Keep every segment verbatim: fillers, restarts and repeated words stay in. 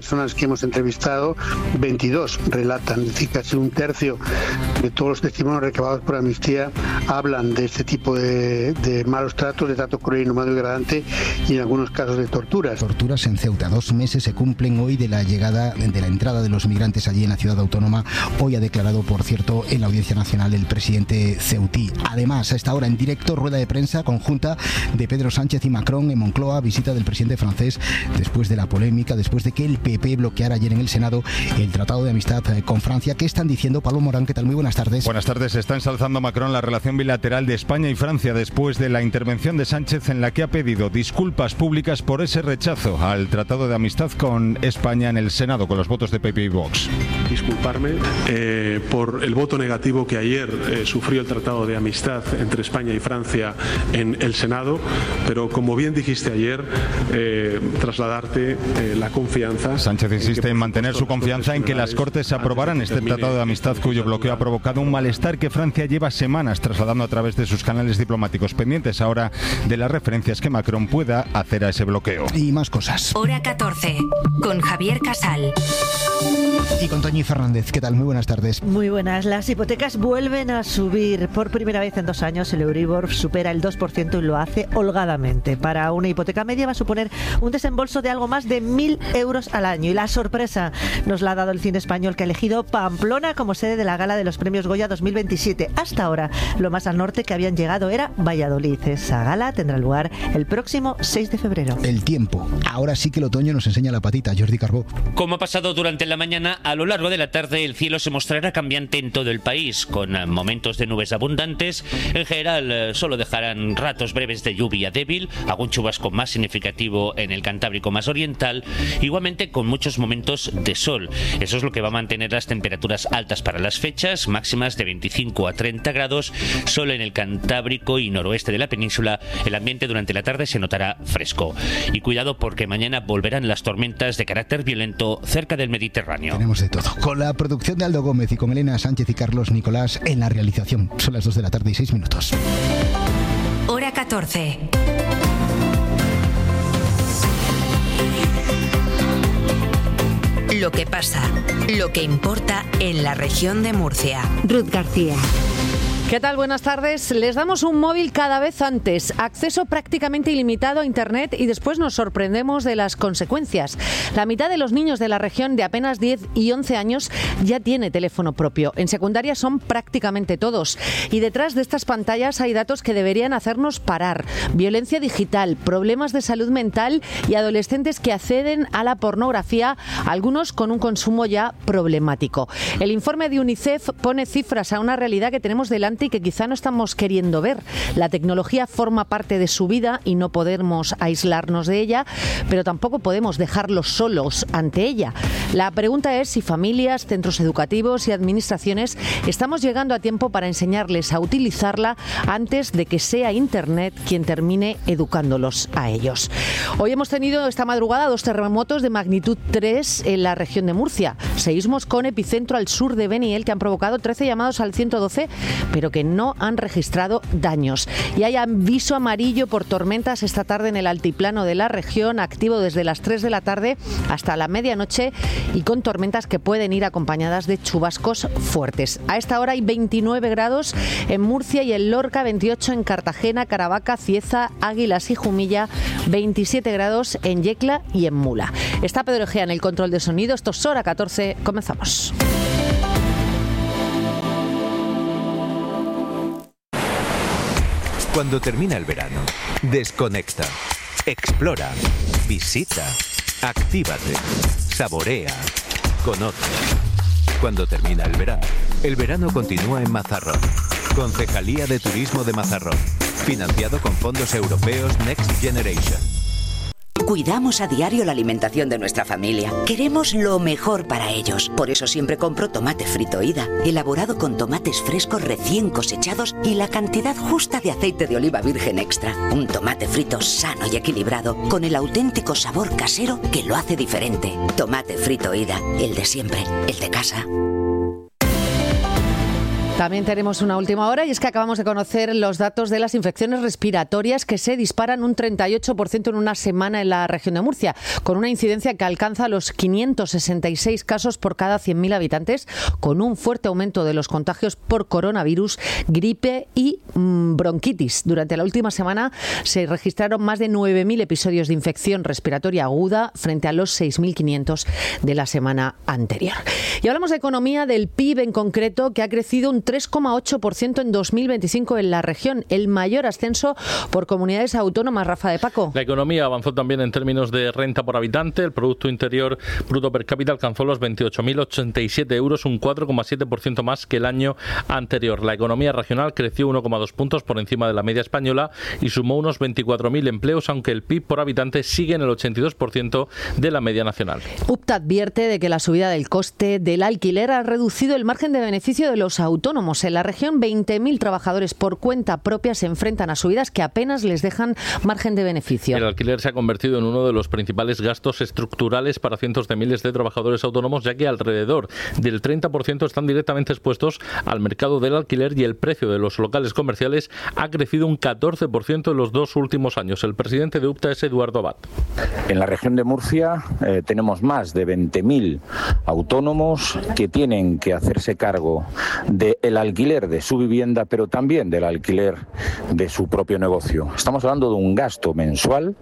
Personas que hemos entrevistado, veintidós relatan, es decir, casi un tercio de todos los testimonios recabados por Amnistía hablan de este tipo de, de malos tratos, de trato cruel, inhumano y degradante, y en algunos casos de torturas. Torturas en Ceuta. Dos meses se cumplen hoy de la llegada, de la entrada de los migrantes allí en la ciudad autónoma. Hoy ha declarado, por cierto, en la Audiencia Nacional el presidente ceutí. Además, a esta hora en directo, rueda de prensa conjunta de Pedro Sánchez y Macron en Moncloa, visita del presidente francés después de la polémica, después de que el P P bloqueara ayer en el Senado el Tratado de Amistad con Francia. ¿Qué están diciendo? Pablo Morán, ¿qué tal? Muy buenas tardes. Buenas tardes. Está ensalzando Macron la relación bilateral de España y Francia después de la intervención de Sánchez, en la que ha pedido disculpas públicas por ese rechazo al Tratado de Amistad con España en el Senado, con los votos de P P y Vox. Disculparme eh, por el voto negativo que ayer eh, sufrió el Tratado de Amistad entre España y Francia en el Senado, pero como bien dijiste ayer, eh, trasladarte eh, la confianza. Sánchez insiste en mantener su confianza en que las Cortes aprobarán este Tratado de Amistad, cuyo bloqueo ha provocado un malestar que Francia lleva semanas trasladando a través de sus canales diplomáticos, pendientes ahora de las referencias que Macron pueda hacer a ese bloqueo. Y más cosas. Hora catorce, con Javier Casal. Y con Toñi Fernández. ¿Qué tal? Muy buenas tardes. Muy buenas. Las hipotecas vuelven a subir. Por primera vez en dos años el Euribor supera el dos por ciento y lo hace holgadamente. Para una hipoteca media va a suponer un desembolso de algo más de mil euros al año. Y la sorpresa nos la ha dado el cine español, que ha elegido Pamplona como sede de la gala de los premios Goya dos mil veintisiete. Hasta ahora, lo más al norte que habían llegado era Valladolid. Esa gala tendrá lugar el próximo seis de febrero. El tiempo. Ahora sí que el otoño nos enseña la patita. Jordi Carbó. Como ha pasado durante la mañana, a lo largo de la tarde el cielo se mostrará cambiante en todo el país, con momentos de nubes abundantes. En general, solo dejarán ratos breves de lluvia débil, algún chubasco más significativo en el Cantábrico más oriental, igualmente con muchos momentos de sol. Eso es lo que va a mantener las temperaturas altas para las fechas, máximas de veinticinco a treinta grados. Solo en el Cantábrico y noroeste de la península el ambiente durante la tarde se notará fresco. Y cuidado, porque mañana volverán las tormentas de carácter violento cerca del Mediterráneo. Tenemos de todo. Con la producción de Aldo Gómez y con Elena Sánchez y Carlos Nicolás en la realización. Son las dos de la tarde y seis minutos. Hora catorce. Lo que pasa, lo que importa en la región de Murcia. Ruth García. ¿Qué tal? Buenas tardes. Les damos un móvil cada vez antes, acceso prácticamente ilimitado a Internet y después nos sorprendemos de las consecuencias. La mitad de los niños de la región de apenas diez y once años ya tiene teléfono propio. En secundaria son prácticamente todos. Y detrás de estas pantallas hay datos que deberían hacernos parar. Violencia digital, problemas de salud mental y adolescentes que acceden a la pornografía, algunos con un consumo ya problemático. El informe de UNICEF pone cifras a una realidad que tenemos delante y que quizá no estamos queriendo ver. La tecnología forma parte de su vida y no podemos aislarnos de ella, pero tampoco podemos dejarlos solos ante ella. La pregunta es si familias, centros educativos y administraciones estamos llegando a tiempo para enseñarles a utilizarla antes de que sea Internet quien termine educándolos a ellos. Hoy hemos tenido esta madrugada dos terremotos de magnitud tres en la región de Murcia. Seísmos con epicentro al sur de Beniel que han provocado trece llamados al ciento doce, pero que no han registrado daños. Y hay aviso amarillo por tormentas esta tarde en el altiplano de la región, activo desde las tres de la tarde hasta la medianoche y con tormentas que pueden ir acompañadas de chubascos fuertes. A esta hora hay veintinueve grados en Murcia y en Lorca, veintiocho en Cartagena, Caravaca, Cieza, Águilas y Jumilla, veintisiete grados en Yecla y en Mula. Está Pedro Egea en el control de sonido. Esto es Hora catorce. Comenzamos. Cuando termina el verano, desconecta, explora, visita, actívate, saborea, conoce. Cuando termina el verano, el verano continúa en Mazarrón. Concejalía de Turismo de Mazarrón. Financiado con fondos europeos Next Generation. Cuidamos a diario la alimentación de nuestra familia. Queremos lo mejor para ellos. Por eso siempre compro tomate frito Ida, elaborado con tomates frescos recién cosechados y la cantidad justa de aceite de oliva virgen extra. Un tomate frito sano y equilibrado, con el auténtico sabor casero que lo hace diferente. Tomate frito Ida, el de siempre, el de casa. También tenemos una última hora y es que acabamos de conocer los datos de las infecciones respiratorias que se disparan un treinta y ocho por ciento en una semana en la región de Murcia, con una incidencia que alcanza los quinientos sesenta y seis casos por cada cien mil habitantes, con un fuerte aumento de los contagios por coronavirus, gripe y mmm, bronquitis. Durante la última semana se registraron más de nueve mil episodios de infección respiratoria aguda frente a los seis mil quinientos de la semana anterior. Y hablamos de economía, del P I B en concreto, que ha crecido un tres coma ocho por ciento en dos mil veinticinco en la región, el mayor ascenso por comunidades autónomas. Rafa de Paco. La economía avanzó también en términos de renta por habitante. El Producto Interior Bruto per cápita alcanzó los veintiocho mil ochenta y siete euros, un cuatro coma siete por ciento más que el año anterior. La economía regional creció uno coma dos puntos por encima de la media española y sumó unos veinticuatro mil empleos, aunque el P I B por habitante sigue en el ochenta y dos por ciento de la media nacional. U P T advierte de que la subida del coste del alquiler ha reducido el margen de beneficio de los autónomos. En la región, veinte mil trabajadores por cuenta propia se enfrentan a subidas que apenas les dejan margen de beneficio. El alquiler se ha convertido en uno de los principales gastos estructurales para cientos de miles de trabajadores autónomos, ya que alrededor del treinta por ciento están directamente expuestos al mercado del alquiler y el precio de los locales comerciales ha crecido un catorce por ciento en los dos últimos años. El presidente de U P T A es Eduardo Abad. En la región de Murcia eh, tenemos más de veinte mil autónomos que tienen que hacerse cargo del alquiler de su vivienda, pero también del alquiler de su propio negocio. Estamos hablando de un gasto mensual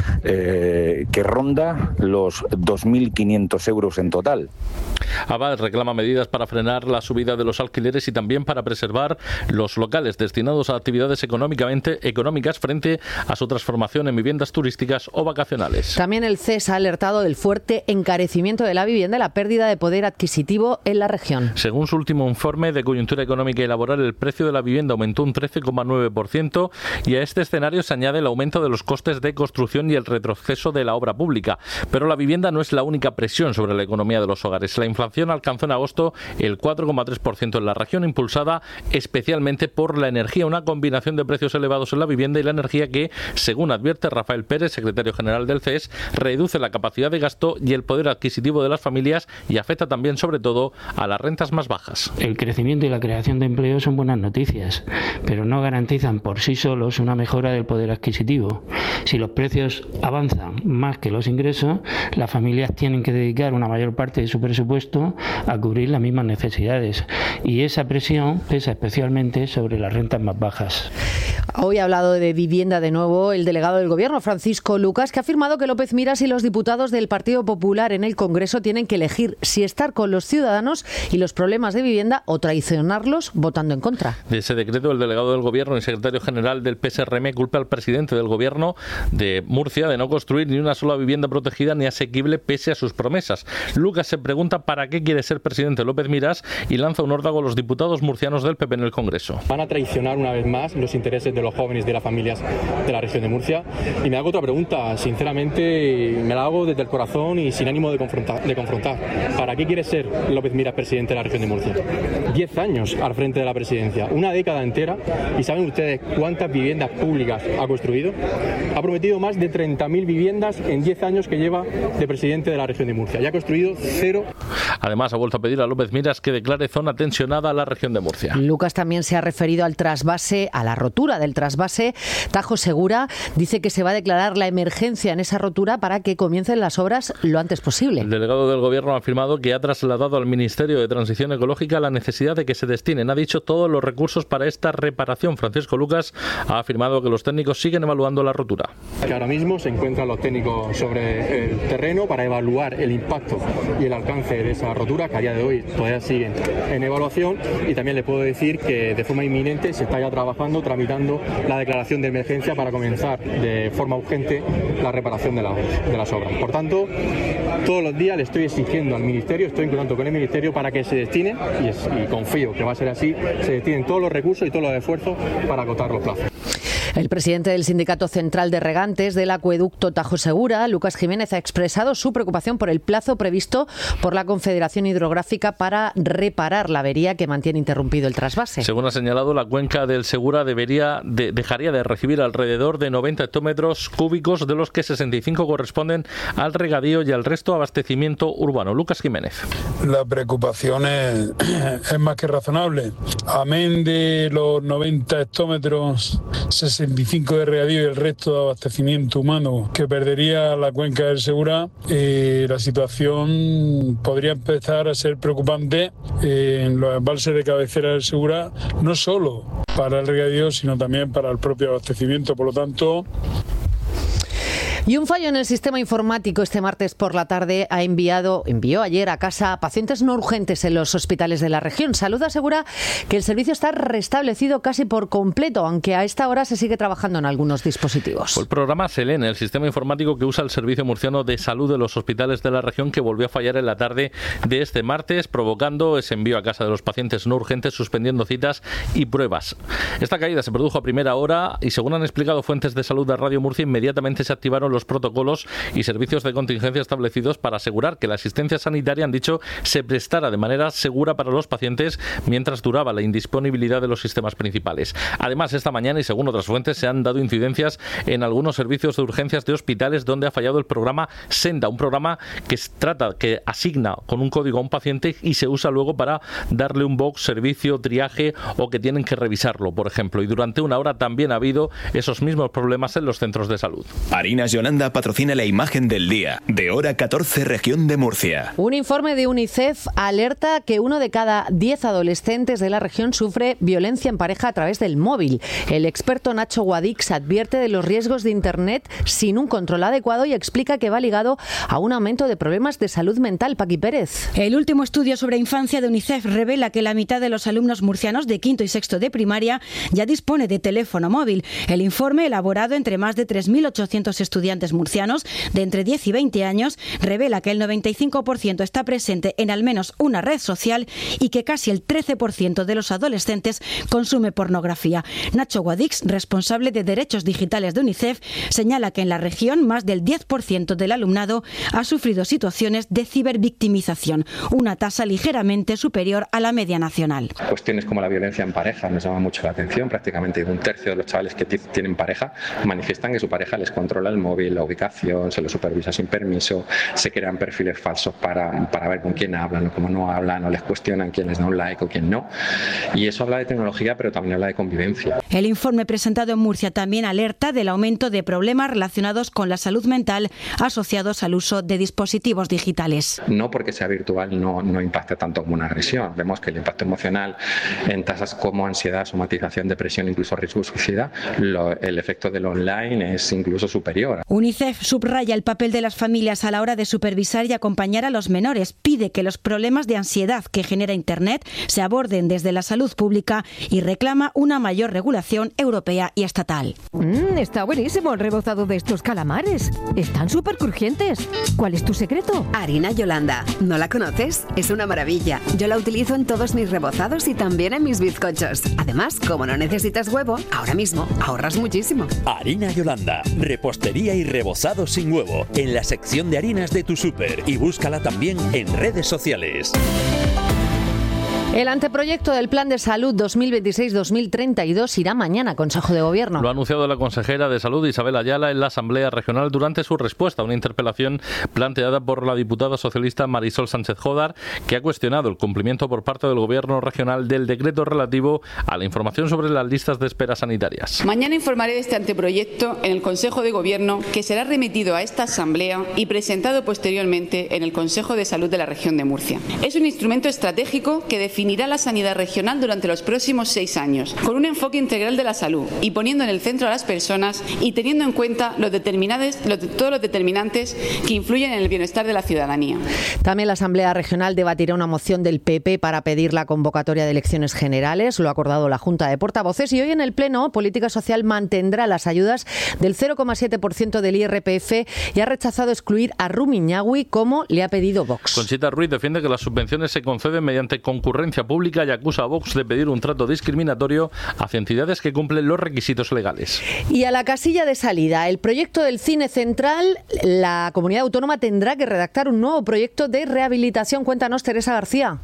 eh, que ronda los dos mil quinientos euros en total. Abad reclama medidas para frenar la subida de los alquileres y también para preservar los locales destinados a actividades económicamente económicas frente a su transformación en viviendas turísticas o vacacionales. También el C E S ha alertado del fuerte encarecimiento de la vivienda y la pérdida de poder adquisitivo en la región. Según su último informe de coyuntura económica y laboral, el precio de la vivienda aumentó un trece coma nueve por ciento y a este escenario se añade el aumento de los costes de construcción y el retroceso de la obra pública. Pero la vivienda no es la única presión sobre la economía de los hogares. La inflación alcanzó en agosto el cuatro coma tres por ciento en la región, impulsada especialmente por la energía, una combinación de precios elevados en la vivienda y la energía que, según advierte Rafael Pérez, secretario general del C E S, reduce la capacidad de gasto y el poder adquisitivo de las familias y afecta también, sobre todo, a las rentas más bajas. El crecimiento y la creación de empleo son buenas noticias, pero no garantizan por sí solos una mejora del poder adquisitivo. Si los precios avanzan más que los ingresos, las familias tienen que dedicar una mayor parte de su presupuesto a cubrir las mismas necesidades y esa presión pesa especialmente sobre las rentas más bajas. Hoy ha hablado de vivienda de nuevo el delegado del Gobierno, Francisco Lucas, que ha afirmado que López Miras y los diputados del Partido Popular en el Congreso tienen que elegir si estar con los ciudadanos y los problemas de vivienda o traicionarlos votando en contra. De ese decreto, el delegado del Gobierno y secretario general del P S R M culpa al presidente del Gobierno de Murcia de no construir ni una sola vivienda protegida ni asequible pese a sus promesas. Lucas se pregunta para qué quiere ser presidente López Miras y lanza un órdago a los diputados murcianos del P P en el Congreso. Van a traicionar una vez más los intereses de los jóvenes y de las familias de la región de Murcia. Y me hago otra pregunta, sinceramente me la hago desde el corazón y sin ánimo de confrontar. De confrontar. ¿Para qué quiere ser López Miras presidente de la región de Murcia? Diez años al frente de la presidencia, una década entera, y ¿saben ustedes cuántas viviendas públicas ha construido? Ha prometido más de treinta mil viviendas en diez años que lleva de presidente de la región de Murcia y ha construido cero. Además, ha vuelto a pedir a López Miras que declare zona tensionada a la región de Murcia. Lucas también se ha referido al trasvase, a la rotura del trasvase Tajo Segura. Dice que se va a declarar la emergencia en esa rotura para que comiencen las obras lo antes posible. El delegado del Gobierno ha afirmado que ha trasladado al Ministerio de Transición Ecológica la necesidad de que se destinen, ha dicho, todos los recursos para esta reparación. Francisco Lucas ha afirmado que los técnicos siguen evaluando la rotura. Que ahora mismo se encuentran los técnicos sobre el terreno para evaluar el impacto y el alcance de esa rotura, que a día de hoy todavía siguen en evaluación, y también le puedo decir que de forma inminente se está ya trabajando, tramitando la declaración de emergencia para comenzar de forma urgente la reparación de, la, de las obras. Por tanto, todos los días le estoy exigiendo al Ministerio, estoy en contacto con el Ministerio para que se destinen, y, es, y confío que va a ser así, se destinen todos los recursos y todos los esfuerzos para acotar los plazos. El presidente del Sindicato Central de Regantes del Acueducto Tajo Segura, Lucas Jiménez, ha expresado su preocupación por el plazo previsto por la Confederación Hidrográfica para reparar la avería que mantiene interrumpido el trasvase. Según ha señalado, la cuenca del Segura debería de, dejaría de recibir alrededor de noventa hectómetros cúbicos, de los que sesenta y cinco corresponden al regadío y al resto abastecimiento urbano. Lucas Jiménez. La preocupación es, es más que razonable. Amén de los noventa hectómetros, sesenta y cinco de regadío y el resto de abastecimiento humano que perdería la cuenca del Segura, eh, la situación podría empezar a ser preocupante eh, en los embalses de cabecera del Segura, no solo para el regadío, sino también para el propio abastecimiento. Por lo tanto, y un fallo en el sistema informático este martes por la tarde ha enviado, envió ayer a casa a pacientes no urgentes en los hospitales de la región. Salud asegura que el servicio está restablecido casi por completo, aunque a esta hora se sigue trabajando en algunos dispositivos. Fue el programa Selene, el sistema informático que usa el Servicio Murciano de Salud de los hospitales de la región, que volvió a fallar en la tarde de este martes, provocando ese envío a casa de los pacientes no urgentes, suspendiendo citas y pruebas. Esta caída se produjo a primera hora y, según han explicado fuentes de salud de Radio Murcia, inmediatamente se activaron los protocolos y servicios de contingencia establecidos para asegurar que la asistencia sanitaria, han dicho, se prestara de manera segura para los pacientes mientras duraba la indisponibilidad de los sistemas principales. Además, esta mañana, y según otras fuentes, se han dado incidencias en algunos servicios de urgencias de hospitales donde ha fallado el programa Senda, un programa que trata, que asigna con un código a un paciente y se usa luego para darle un box, servicio, triaje o que tienen que revisarlo, por ejemplo. Y durante una hora también ha habido esos mismos problemas en los centros de salud. Harinas Yolanda patrocina la imagen del día, de hora catorce, región de Murcia. Un informe de UNICEF alerta que uno de cada diez adolescentes de la región sufre violencia en pareja a través del móvil. El experto Nacho Guadix advierte de los riesgos de Internet sin un control adecuado y explica que va ligado a un aumento de problemas de salud mental. Paqui Pérez. El último estudio sobre infancia de UNICEF revela que la mitad de los alumnos murcianos de quinto y sexto de primaria ya dispone de teléfono móvil. El informe, elaborado entre más de tres mil ochocientos estudiantes murcianos de entre diez y veinte años, revela que el noventa y cinco por ciento está presente en al menos una red social y que casi el trece por ciento de los adolescentes consume pornografía. Nacho Guadix, responsable de derechos digitales de UNICEF, señala que en la región más del diez por ciento del alumnado ha sufrido situaciones de cibervictimización, una tasa ligeramente superior a la media nacional. Cuestiones como la violencia en pareja nos llama mucho la atención. Prácticamente un tercio de los chavales que tienen pareja manifiestan que su pareja les controla el móvil, la ubicación, se lo supervisa sin permiso, se crean perfiles falsos para, para ver con quién hablan o cómo no hablan, o les cuestionan quién les da un like o quién no. Y eso habla de tecnología, pero también habla de convivencia. El informe presentado en Murcia también alerta del aumento de problemas relacionados con la salud mental asociados al uso de dispositivos digitales. No porque sea virtual no, no impacte tanto como una agresión. Vemos que el impacto emocional en tasas como ansiedad, somatización, depresión, incluso riesgo suicida, lo, el efecto del online es incluso superior. UNICEF subraya el papel de las familias a la hora de supervisar y acompañar a los menores. Pide que los problemas de ansiedad que genera Internet se aborden desde la salud pública y reclama una mayor regulación europea y estatal. Mm, está buenísimo el rebozado de estos calamares. Están súper crujientes. ¿Cuál es tu secreto? Harina Yolanda. ¿No la conoces? Es una maravilla. Yo la utilizo en todos mis rebozados y también en mis bizcochos. Además, como no necesitas huevo, ahora mismo ahorras muchísimo. Harina Yolanda. Repostería y rebozado sin huevo. En la sección de harinas de tu súper. Y búscala también en redes sociales. El anteproyecto del Plan de Salud dos mil veintiséis dos mil treinta y dos irá mañana a Consejo de Gobierno. Lo ha anunciado la consejera de Salud, Isabel Ayala, en la Asamblea Regional durante su respuesta a una interpelación planteada por la diputada socialista Marisol Sánchez Jodar, que ha cuestionado el cumplimiento por parte del Gobierno regional del decreto relativo a la información sobre las listas de espera sanitarias. Mañana informaré de este anteproyecto en el Consejo de Gobierno, que será remitido a esta Asamblea y presentado posteriormente en el Consejo de Salud de la región de Murcia. Es un instrumento estratégico que define definirá la sanidad regional durante los próximos seis años, con un enfoque integral de la salud y poniendo en el centro a las personas y teniendo en cuenta los determinantes, los, todos los determinantes que influyen en el bienestar de la ciudadanía. También la Asamblea Regional debatirá una moción del P P para pedir la convocatoria de elecciones generales. Lo ha acordado la Junta de Portavoces y hoy en el Pleno Política Social mantendrá las ayudas del cero coma siete por ciento del I R P F y ha rechazado excluir a Rumiñahui como le ha pedido Vox. Conchita Ruiz defiende que las subvenciones se conceden mediante concurrencia denuncia pública y acusa a Vox de pedir un trato discriminatorio hacia entidades que cumplen los requisitos legales. Y a la casilla de salida, el proyecto del Cine Central, la comunidad autónoma tendrá que redactar un nuevo proyecto de rehabilitación. Cuéntanos, Teresa García.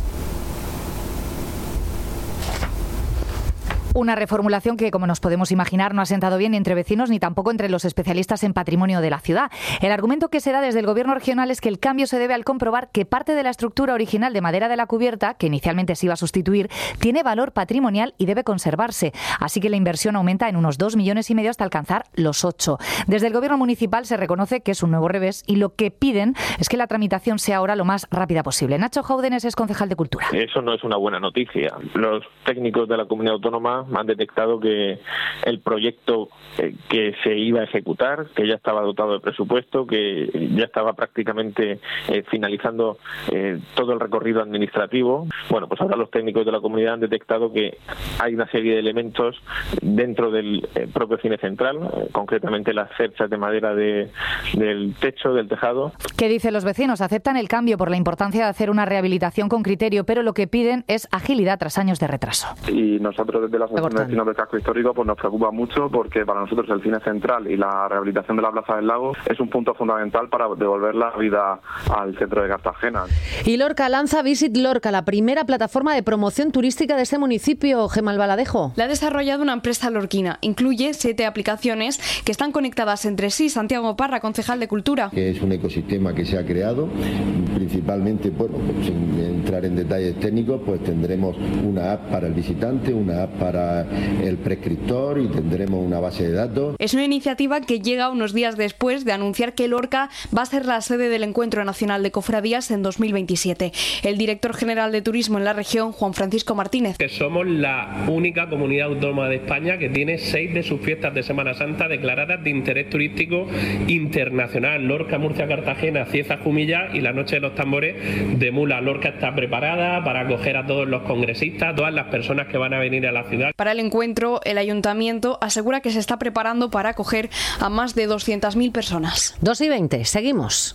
Una reformulación que, como nos podemos imaginar, no ha sentado bien ni entre vecinos ni tampoco entre los especialistas en patrimonio de la ciudad. El argumento que se da desde el gobierno regional es que el cambio se debe al comprobar que parte de la estructura original de madera de la cubierta, que inicialmente se iba a sustituir, tiene valor patrimonial y debe conservarse. Así que la inversión aumenta en unos dos millones y medio hasta alcanzar los ocho. Desde el gobierno municipal se reconoce que es un nuevo revés y lo que piden es que la tramitación sea ahora lo más rápida posible. Nacho Jóvenes es concejal de Cultura. Eso no es una buena noticia. Los técnicos de la comunidad autónoma han detectado que el proyecto eh, que se iba a ejecutar, que ya estaba dotado de presupuesto, que ya estaba prácticamente eh, finalizando eh, todo el recorrido administrativo. Bueno, pues ahora los técnicos de la comunidad han detectado que hay una serie de elementos dentro del eh, propio cine central, eh, concretamente las cerchas de madera de, del techo, del tejado. ¿Qué dicen los vecinos? Aceptan el cambio por la importancia de hacer una rehabilitación con criterio, pero lo que piden es agilidad tras años de retraso. Y nosotros desde la Asociación de Vecinos del Casco Histórico pues nos preocupa mucho porque para nosotros el cine central y la rehabilitación de la Plaza del Lago es un punto fundamental para devolver la vida al centro de Cartagena. Y Lorca lanza Visit Lorca, la primera plataforma de promoción turística de este municipio. Gemma Albaladejo. La ha desarrollado una empresa lorquina. Incluye siete aplicaciones que están conectadas entre sí. Santiago Parra, concejal de Cultura. Que es un ecosistema que se ha creado, principalmente, bueno, pues sin entrar en detalles técnicos, pues tendremos una app para el visitante, una app para el prescriptor y tendremos una base de datos. Es una iniciativa que llega unos días después de anunciar que Lorca va a ser la sede del Encuentro Nacional de Cofradías en dos mil veintisiete. El director general de Turismo en la región, Juan Francisco Martínez. Que somos la única comunidad autónoma de España que tiene seis de sus fiestas de Semana Santa declaradas de interés turístico internacional. Lorca, Murcia, Cartagena, Cieza, Jumilla y la Noche de los Tambores de Mula. Lorca está preparada para acoger a todos los congresistas, todas las personas que van a venir a la ciudad. Para el encuentro, el ayuntamiento asegura que se está preparando para acoger a más de doscientas mil personas. dos y veinte, seguimos.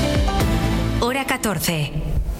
Hora catorce.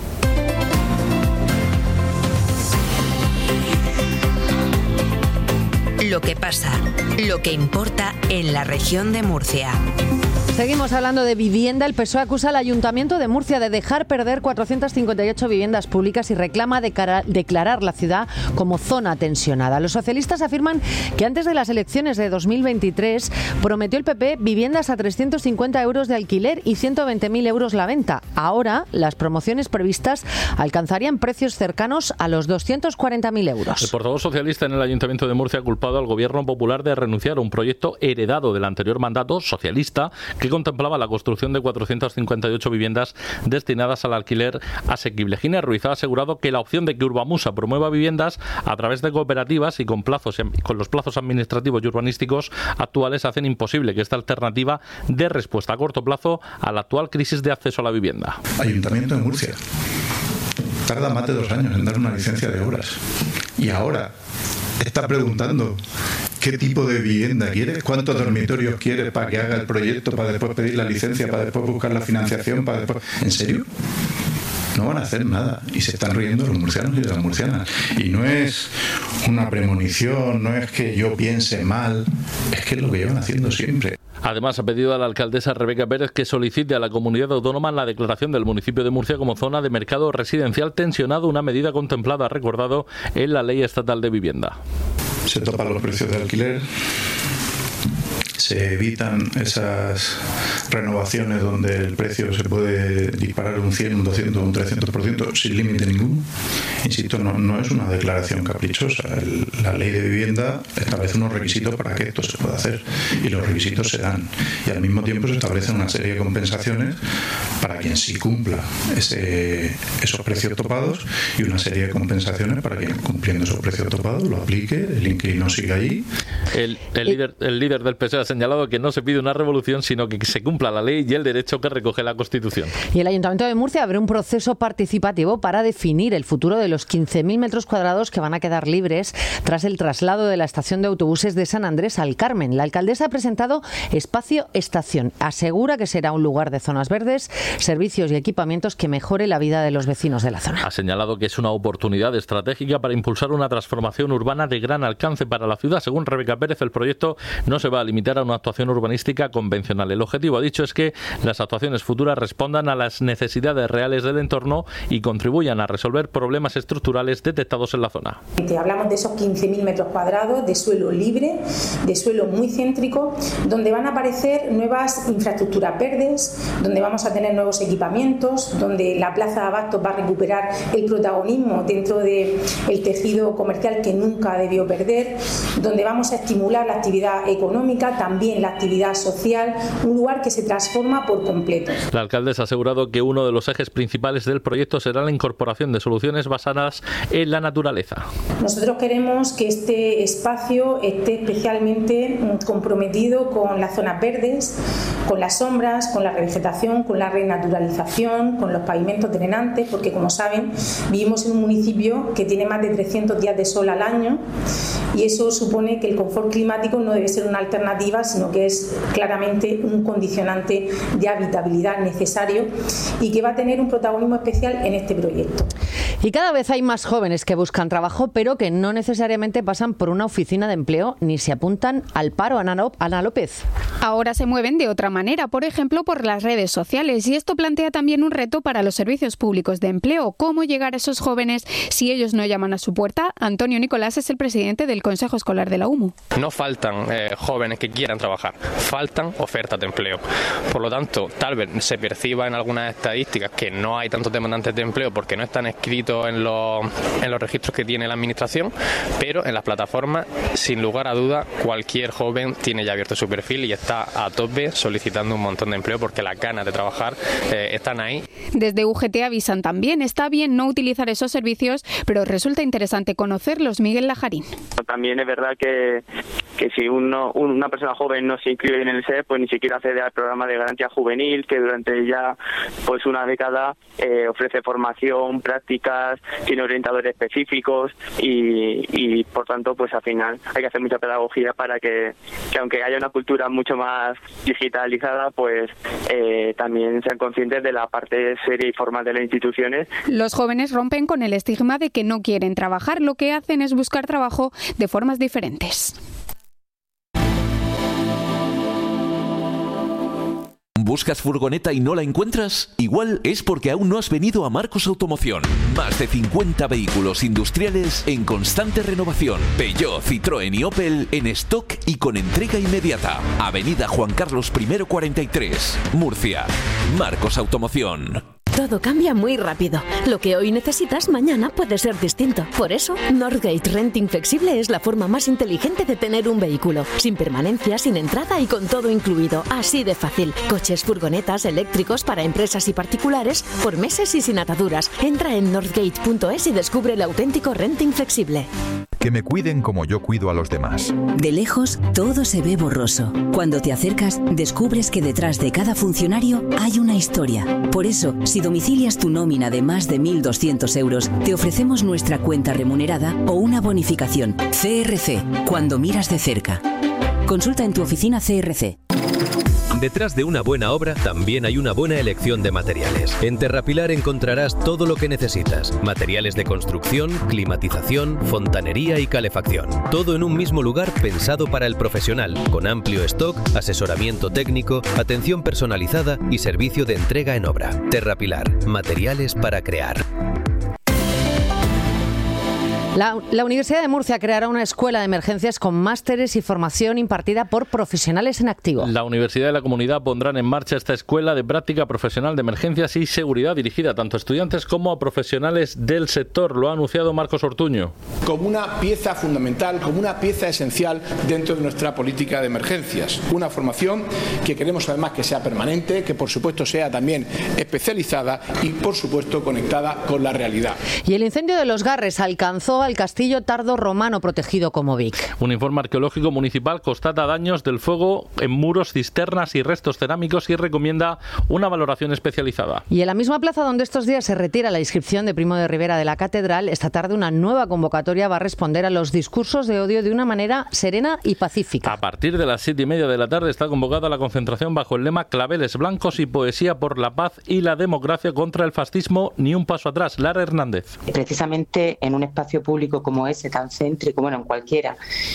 Lo que pasa, lo que importa en la región de Murcia. Seguimos hablando de vivienda. El P S O E acusa al Ayuntamiento de Murcia de dejar perder cuatrocientas cincuenta y ocho viviendas públicas y reclama decara, declarar la ciudad como zona tensionada. Los socialistas afirman que antes de las elecciones de dos mil veintitrés prometió el P P viviendas a trescientos cincuenta euros de alquiler y ciento veinte mil euros la venta. Ahora, las promociones previstas alcanzarían precios cercanos a los doscientos cuarenta mil euros. El portavoz socialista en el Ayuntamiento de Murcia ha culpado al Gobierno Popular de renunciar a un proyecto heredado del anterior mandato socialista que contemplaba la construcción de cuatrocientas cincuenta y ocho viviendas destinadas al alquiler asequible. Gina Ruiz ha asegurado que la opción de que Urbamusa promueva viviendas a través de cooperativas y con plazos con los plazos administrativos y urbanísticos actuales hacen imposible que esta alternativa dé respuesta a corto plazo a la actual crisis de acceso a la vivienda. Ayuntamiento de Murcia tarda más de dos años en dar una licencia de obras y ahora está preguntando qué tipo de vivienda quieres, cuántos dormitorios quieres para que haga el proyecto, para después pedir la licencia, para después buscar la financiación, para después... ¿En serio? No van a hacer nada y se están riendo los murcianos y las murcianas. Y no es una premonición, no es que yo piense mal, es que es lo que llevan haciendo siempre. Además, ha pedido a la alcaldesa Rebeca Pérez que solicite a la comunidad autónoma la declaración del municipio de Murcia como zona de mercado residencial tensionado, una medida contemplada, recordado, en la Ley Estatal de Vivienda. Se topan los precios de alquiler, se evitan esas renovaciones donde el precio se puede disparar un cien, un doscientos, un trescientos por ciento sin límite ninguno. Insisto, no, no es una declaración caprichosa. El, la ley de vivienda establece unos requisitos para que esto se pueda hacer y los requisitos se dan. Y al mismo tiempo se establecen una serie de compensaciones para quien sí cumpla ese, esos precios topados y una serie de compensaciones para quien cumpliendo esos precios topados lo aplique, el inquilino siga allí. El, el, líder, el líder del P S O E ha señalado señalado que no se pide una revolución, sino que se cumpla la ley y el derecho que recoge la Constitución. Y el Ayuntamiento de Murcia abre un proceso participativo para definir el futuro de los quince mil metros cuadrados que van a quedar libres tras el traslado de la estación de autobuses de San Andrés al Carmen. La alcaldesa ha presentado Espacio Estación. Asegura que será un lugar de zonas verdes, servicios y equipamientos que mejore la vida de los vecinos de la zona. Ha señalado que es una oportunidad estratégica para impulsar una transformación urbana de gran alcance para la ciudad. Según Rebeca Pérez, el proyecto no se va a limitar a una actuación urbanística convencional. El objetivo, ha dicho, es que las actuaciones futuras respondan a las necesidades reales del entorno y contribuyan a resolver problemas estructurales detectados en la zona. Hablamos de esos quince mil metros cuadrados de suelo libre, de suelo muy céntrico, donde van a aparecer nuevas infraestructuras verdes, donde vamos a tener nuevos equipamientos, donde la plaza de abastos va a recuperar el protagonismo dentro del tejido comercial que nunca debió perder, donde vamos a estimular la actividad económica, también la actividad social, un lugar que se transforma por completo. La alcaldesa ha asegurado que uno de los ejes principales del proyecto será la incorporación de soluciones basadas en la naturaleza. Nosotros queremos que este espacio esté especialmente comprometido con las zonas verdes, con las sombras, con la revegetación, con la renaturalización, con los pavimentos drenantes, porque como saben, vivimos en un municipio que tiene más de trescientos días de sol al año y eso supone que el confort climático no debe ser una alternativa, sino que es claramente un condicionante de habitabilidad necesario y que va a tener un protagonismo especial en este proyecto. Y cada vez hay más jóvenes que buscan trabajo, pero que no necesariamente pasan por una oficina de empleo ni se apuntan al paro. Ana López. Ahora se mueven de otra manera, por ejemplo, por las redes sociales. Y esto plantea también un reto para los servicios públicos de empleo. ¿Cómo llegar a esos jóvenes si ellos no llaman a su puerta? Antonio Nicolás es el presidente del Consejo Escolar de la U M U. No faltan eh, jóvenes que quieran trabajar, faltan ofertas de empleo. Por lo tanto, tal vez se perciba en algunas estadísticas que no hay tantos demandantes de empleo porque no están escritos en los, en los registros que tiene la administración, pero en las plataformas, sin lugar a duda, cualquier joven tiene ya abierto su perfil y está a tope solicitando un montón de empleo porque las ganas de trabajar eh, están ahí. Desde U G T avisan también, está bien no utilizar esos servicios, pero resulta interesante conocerlos. Miguel Lajarín. También es verdad que, que si uno, una persona joven no se inscribe en el S E P, pues ni siquiera accede al programa de garantía juvenil, que durante ya pues una década eh, ofrece formación, prácticas, tiene orientadores específicos y, y por tanto pues al final hay que hacer mucha pedagogía para que, que aunque haya una cultura mucho más digitalizada, pues eh, también sean conscientes de la parte seria y formal de las instituciones. Los jóvenes rompen con el estigma de que no quieren trabajar, lo que hacen es buscar trabajo de formas diferentes. ¿Buscas furgoneta y no la encuentras? Igual es porque aún no has venido a Marcos Automoción. Más de cincuenta vehículos industriales en constante renovación. Peugeot, Citroën y Opel en stock y con entrega inmediata. Avenida Juan Carlos I cuarenta y tres, Murcia. Marcos Automoción. Todo cambia muy rápido. Lo que hoy necesitas, mañana puede ser distinto. Por eso, Northgate Renting Flexible es la forma más inteligente de tener un vehículo. Sin permanencia, sin entrada y con todo incluido. Así de fácil. Coches, furgonetas, eléctricos para empresas y particulares, por meses y sin ataduras. Entra en northgate punto es y descubre el auténtico renting flexible. Que me cuiden como yo cuido a los demás. De lejos, todo se ve borroso. Cuando te acercas, descubres que detrás de cada funcionario hay una historia. Por eso, si domicilias tu nómina de más de mil doscientos euros, te ofrecemos nuestra cuenta remunerada o una bonificación. C R C, cuando miras de cerca. Consulta en tu oficina C R C. Detrás de una buena obra también hay una buena elección de materiales. En Terrapilar encontrarás todo lo que necesitas. Materiales de construcción, climatización, fontanería y calefacción. Todo en un mismo lugar pensado para el profesional, con amplio stock, asesoramiento técnico, atención personalizada y servicio de entrega en obra. Terrapilar, materiales para crear. La, la Universidad de Murcia creará una escuela de emergencias con másteres y formación impartida por profesionales en activo. La Universidad y la Comunidad pondrán en marcha esta escuela de práctica profesional de emergencias y seguridad dirigida tanto a estudiantes como a profesionales del sector. Lo ha anunciado Marcos Ortuño. Como una pieza fundamental, como una pieza esencial dentro de nuestra política de emergencias. Una formación que queremos además que sea permanente, que por supuesto sea también especializada y por supuesto conectada con la realidad. Y el incendio de Los Garres alcanzó llegó al castillo tardorromano protegido como Vic. Un informe arqueológico municipal constata daños del fuego en muros, cisternas y restos cerámicos y recomienda una valoración especializada. Y en la misma plaza donde estos días se retira la inscripción de Primo de Rivera de la Catedral, esta tarde una nueva convocatoria va a responder a los discursos de odio de una manera serena y pacífica. A partir de las siete y media de la tarde está convocada la concentración bajo el lema Claveles blancos y poesía por la paz y la democracia contra el fascismo, ni un paso atrás. Lara Hernández. Precisamente en un espacio público como ese, tan céntrico, bueno, en cualquiera,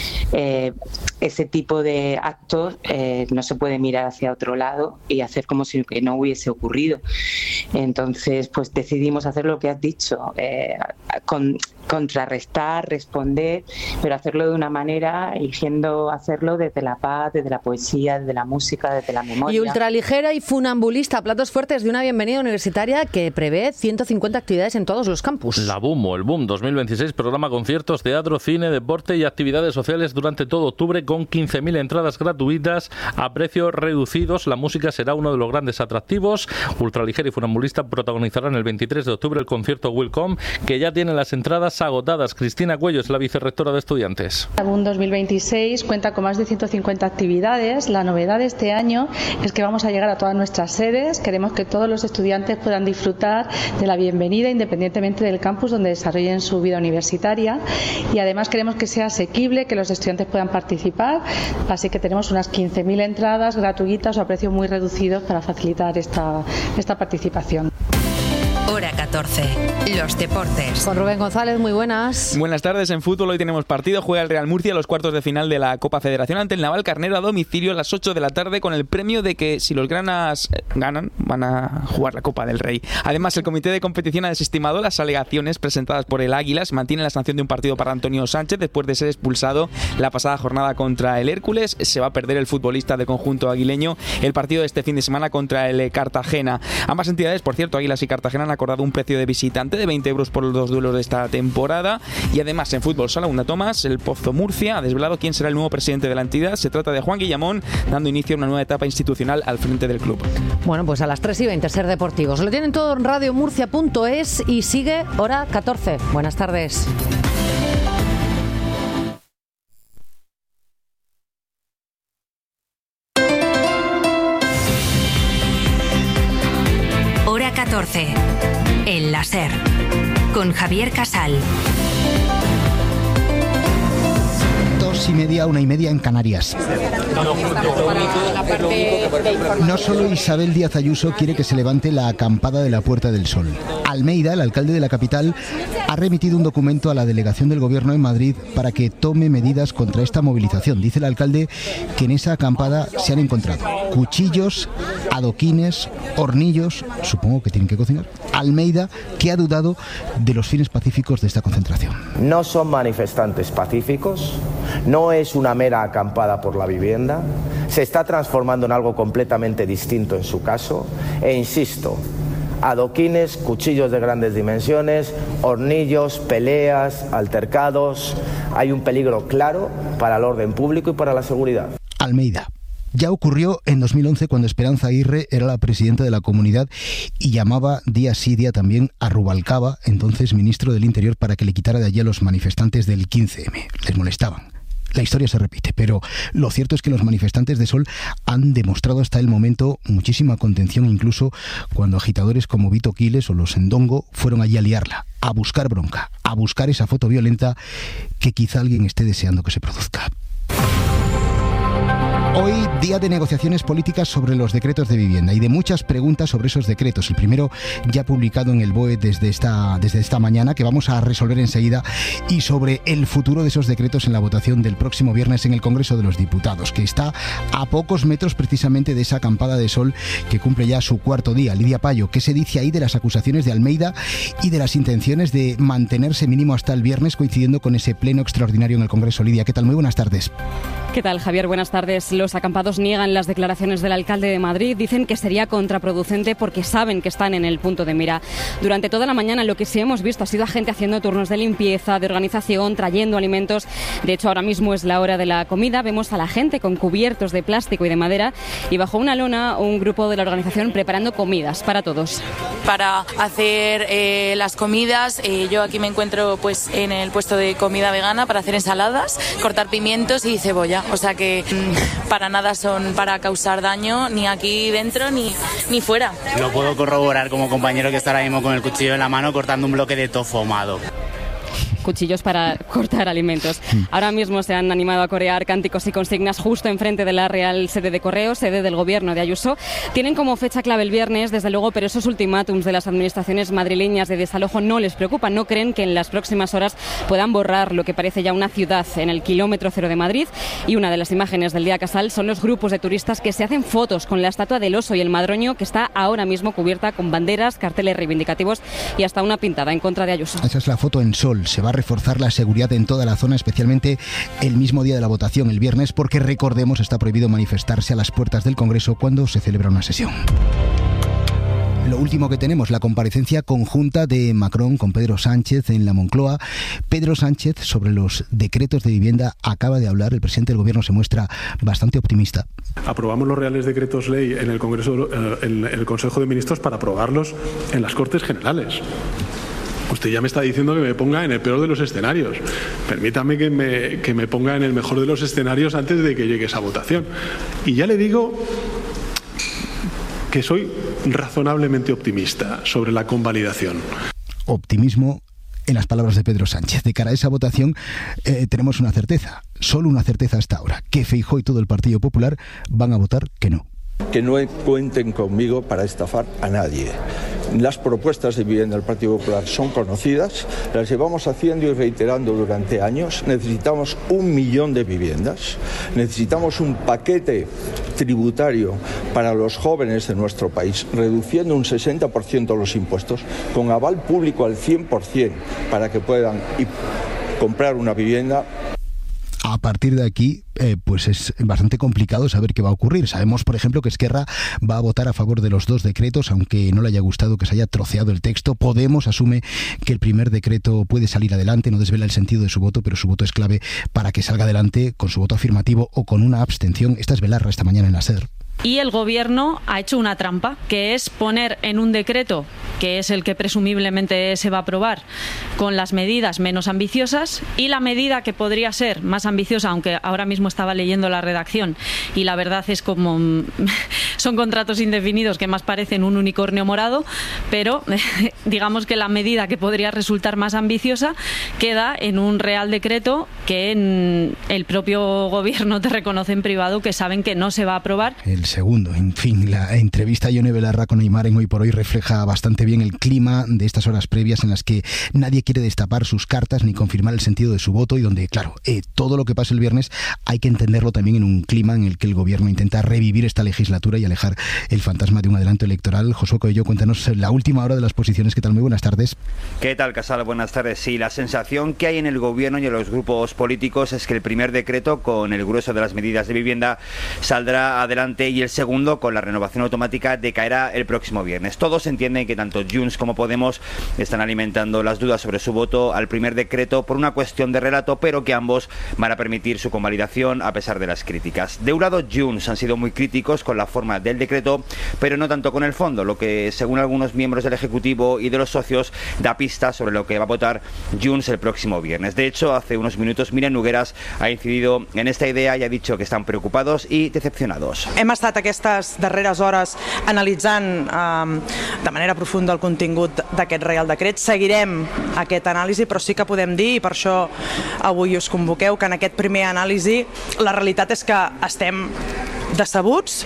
eh, ese tipo de actos eh, no se puede mirar hacia otro lado y hacer como si que no hubiese ocurrido. Entonces, pues decidimos hacer lo que has dicho, eh, con, contrarrestar, responder, pero hacerlo de una manera, eligiendo hacerlo desde la paz, desde la poesía, desde la música, desde la memoria. Y ultraligera y funambulista, platos fuertes de una bienvenida universitaria que prevé ciento cincuenta actividades en todos los campus. La BOOM o el BOOM dos mil veintiséis programa conciertos, teatro, cine, deporte y actividades sociales durante todo octubre con quince mil entradas gratuitas a precios reducidos. La música será uno de los grandes atractivos. Ultraligera y funambulista protagonizarán el veintitrés de octubre el concierto Welcome, que ya tiene las entradas agotadas. Cristina Cuello es la vicerrectora de estudiantes. La BOOM dos mil veintiséis cuenta con más de ciento cincuenta actividades. La novedad de este año es que vamos a llegar a todas nuestras sedes. Queremos que todos los estudiantes puedan disfrutar de la bienvenida independientemente del campus donde desarrollen su vida universitaria, y además queremos que sea asequible, que los estudiantes puedan participar, así que tenemos unas quince mil entradas gratuitas o a precios muy reducidos para facilitar esta, esta participación. Hora catorce. Los deportes. Con Rubén González, muy buenas. Buenas tardes. En fútbol hoy tenemos partido. Juega el Real Murcia los cuartos de final de la Copa Federación ante el Navalcarnero a domicilio a las ocho de la tarde, con el premio de que si los granas ganan van a jugar la Copa del Rey. Además, el comité de competición ha desestimado las alegaciones presentadas por el Águila. Se mantiene la sanción de un partido para Antonio Sánchez después de ser expulsado la pasada jornada contra el Hércules. Se va a perder el futbolista del conjunto aguileño el partido de este fin de semana contra el Cartagena. Ambas entidades, por cierto, Águilas y Cartagena, han acordado un precio de visitante de veinte euros por los dos duelos de esta temporada. Y además, en fútbol sala, una Tomás, el Pozo Murcia ha desvelado quién será el nuevo presidente de la entidad. Se trata de Juan Guillamón, dando inicio a una nueva etapa institucional al frente del club. Bueno, pues a las tres y veinte, Ser Deportivos. Lo tienen todo en radiomurcia punto es y sigue Hora catorce. Buenas tardes. Hora catorce. El la Ser. Con Javier Casal. Dos y media, una y media en Canarias. No solo Isabel Díaz Ayuso quiere que se levante la acampada de la Puerta del Sol. Almeida, el alcalde de la capital, ha remitido un documento a la delegación del Gobierno en Madrid para que tome medidas contra esta movilización. Dice el alcalde que en esa acampada se han encontrado cuchillos, adoquines, hornillos, supongo que tienen que cocinar. Almeida, que ha dudado de los fines pacíficos de esta concentración. No son manifestantes pacíficos, no es una mera acampada por la vivienda, se está transformando en algo completamente distinto en su caso, e insisto, adoquines, cuchillos de grandes dimensiones, hornillos, peleas, altercados, hay un peligro claro para el orden público y para la seguridad. Almeida. Ya ocurrió en dos mil once cuando Esperanza Aguirre era la presidenta de la comunidad y llamaba día sí día también a Rubalcaba, entonces ministro del Interior, para que le quitara de allí a los manifestantes del quince eme. Les molestaban. La historia se repite, pero lo cierto es que los manifestantes de Sol han demostrado hasta el momento muchísima contención, incluso cuando agitadores como Vito Quiles o los Endongo fueron allí a liarla, a buscar bronca, a buscar esa foto violenta que quizá alguien esté deseando que se produzca. Hoy, día de negociaciones políticas sobre los decretos de vivienda y de muchas preguntas sobre esos decretos. El primero ya publicado en el B O E desde esta, desde esta mañana, que vamos a resolver enseguida, y sobre el futuro de esos decretos en la votación del próximo viernes en el Congreso de los Diputados, que está a pocos metros precisamente de esa acampada de Sol que cumple ya su cuarto día. Lidia Payo, ¿qué se dice ahí de las acusaciones de Almeida y de las intenciones de mantenerse mínimo hasta el viernes, coincidiendo con ese pleno extraordinario en el Congreso? Lidia, ¿qué tal? Muy buenas tardes. ¿Qué tal, Javier? Buenas tardes. Los acampados niegan las declaraciones del alcalde de Madrid. Dicen que sería contraproducente porque saben que están en el punto de mira. Durante toda la mañana lo que sí hemos visto ha sido a gente haciendo turnos de limpieza, de organización, trayendo alimentos. De hecho, ahora mismo es la hora de la comida. Vemos a la gente con cubiertos de plástico y de madera y bajo una lona un grupo de la organización preparando comidas para todos. Para hacer eh, las comidas, eh, yo aquí me encuentro pues en el puesto de comida vegana para hacer ensaladas, cortar pimientos y cebolla. O sea que mmm, para nada son para causar daño ni aquí dentro ni, ni fuera. Lo puedo corroborar como compañero que está ahora mismo con el cuchillo en la mano cortando un bloque de tofu ahumado. Cuchillos para cortar alimentos. Ahora mismo se han animado a corear cánticos y consignas justo enfrente de la Real Sede de Correos, sede del gobierno de Ayuso. Tienen como fecha clave el viernes, desde luego, pero esos ultimátums de las administraciones madrileñas de desalojo no les preocupan. No creen que en las próximas horas puedan borrar lo que parece ya una ciudad en el kilómetro cero de Madrid. Y una de las imágenes del día Casal son los grupos de turistas que se hacen fotos con la estatua del oso y el madroño, que está ahora mismo cubierta con banderas, carteles reivindicativos y hasta una pintada en contra de Ayuso. Esa es la foto en sol. Se va a reforzar la seguridad en toda la zona, especialmente el mismo día de la votación, el viernes, porque recordemos está prohibido manifestarse a las puertas del Congreso cuando se celebra una sesión. Lo último que tenemos, la comparecencia conjunta de Macron con Pedro Sánchez en la Moncloa. Pedro Sánchez, sobre los decretos de vivienda, acaba de hablar. El presidente del Gobierno se muestra bastante optimista. Aprobamos los reales decretos ley en el Congreso, en el Consejo de Ministros para aprobarlos en las Cortes Generales. Usted ya me está diciendo que me ponga en el peor de los escenarios. Permítame que me, que me ponga en el mejor de los escenarios antes de que llegue esa votación. Y ya le digo que soy razonablemente optimista sobre la convalidación. Optimismo en las palabras de Pedro Sánchez. De cara a esa votación eh, tenemos una certeza, solo una certeza hasta ahora, que Feijóo y todo el Partido Popular van a votar que no. Que no cuenten conmigo para estafar a nadie. Las propuestas de vivienda del Partido Popular son conocidas, las llevamos haciendo y reiterando durante años. Necesitamos un millón de viviendas, necesitamos un paquete tributario para los jóvenes de nuestro país, reduciendo un sesenta por ciento los impuestos, con aval público al cien por ciento para que puedan comprar una vivienda. A partir de aquí, eh, pues es bastante complicado saber qué va a ocurrir. Sabemos, por ejemplo, que Esquerra va a votar a favor de los dos decretos, aunque no le haya gustado que se haya troceado el texto. Podemos asume que el primer decreto puede salir adelante, no desvela el sentido de su voto, pero su voto es clave para que salga adelante con su voto afirmativo o con una abstención. Esta es Belarra esta mañana en la SER. Y el Gobierno ha hecho una trampa, que es poner en un decreto, que es el que presumiblemente se va a aprobar, con las medidas menos ambiciosas, y la medida que podría ser más ambiciosa, aunque ahora mismo estaba leyendo la redacción, y la verdad es como son contratos indefinidos que más parecen un unicornio morado, pero digamos que la medida que podría resultar más ambiciosa queda en un Real Decreto que en el propio Gobierno te reconoce en privado que saben que no se va a aprobar. El segundo, en fin, la entrevista a Ione Belarra con Aymar en Hoy por Hoy refleja bastante bien el clima de estas horas previas en las que nadie quiere destapar sus cartas ni confirmar el sentido de su voto y donde, claro, eh, todo lo que pase el viernes hay que entenderlo también en un clima en el que el Gobierno intenta revivir esta legislatura y alejar el fantasma de un adelanto electoral. Josué Coello, cuéntanos la última hora de las posiciones. ¿Qué tal? Muy buenas tardes. ¿Qué tal, Casal? Buenas tardes. Sí, la sensación que hay en el Gobierno y en los grupos políticos es que el primer decreto, con el grueso de las medidas de vivienda, saldrá adelante y el segundo, con la renovación automática, decaerá el próximo viernes. Todos entienden que tanto Junts como Podemos están alimentando las dudas sobre su voto al primer decreto por una cuestión de relato, pero que ambos van a permitir su convalidación a pesar de las críticas. De un lado, Junts han sido muy críticos con la forma del decreto, pero no tanto con el fondo, lo que, según algunos miembros del Ejecutivo y de los socios, da pistas sobre lo que va a votar Junts el próximo viernes. De hecho, hace unos minutos Míriam Nogueras ha incidido en esta idea y ha dicho que están preocupados y decepcionados. Hem estat aquestes darreres hores analitzant eh, de manera profunda el contingut d'aquest Real Decret. Seguirem aquest anàlisi, però sí que podem dir, i per això avui us convoqueu, que en aquest primer anàlisi la realitat és que estem decebuts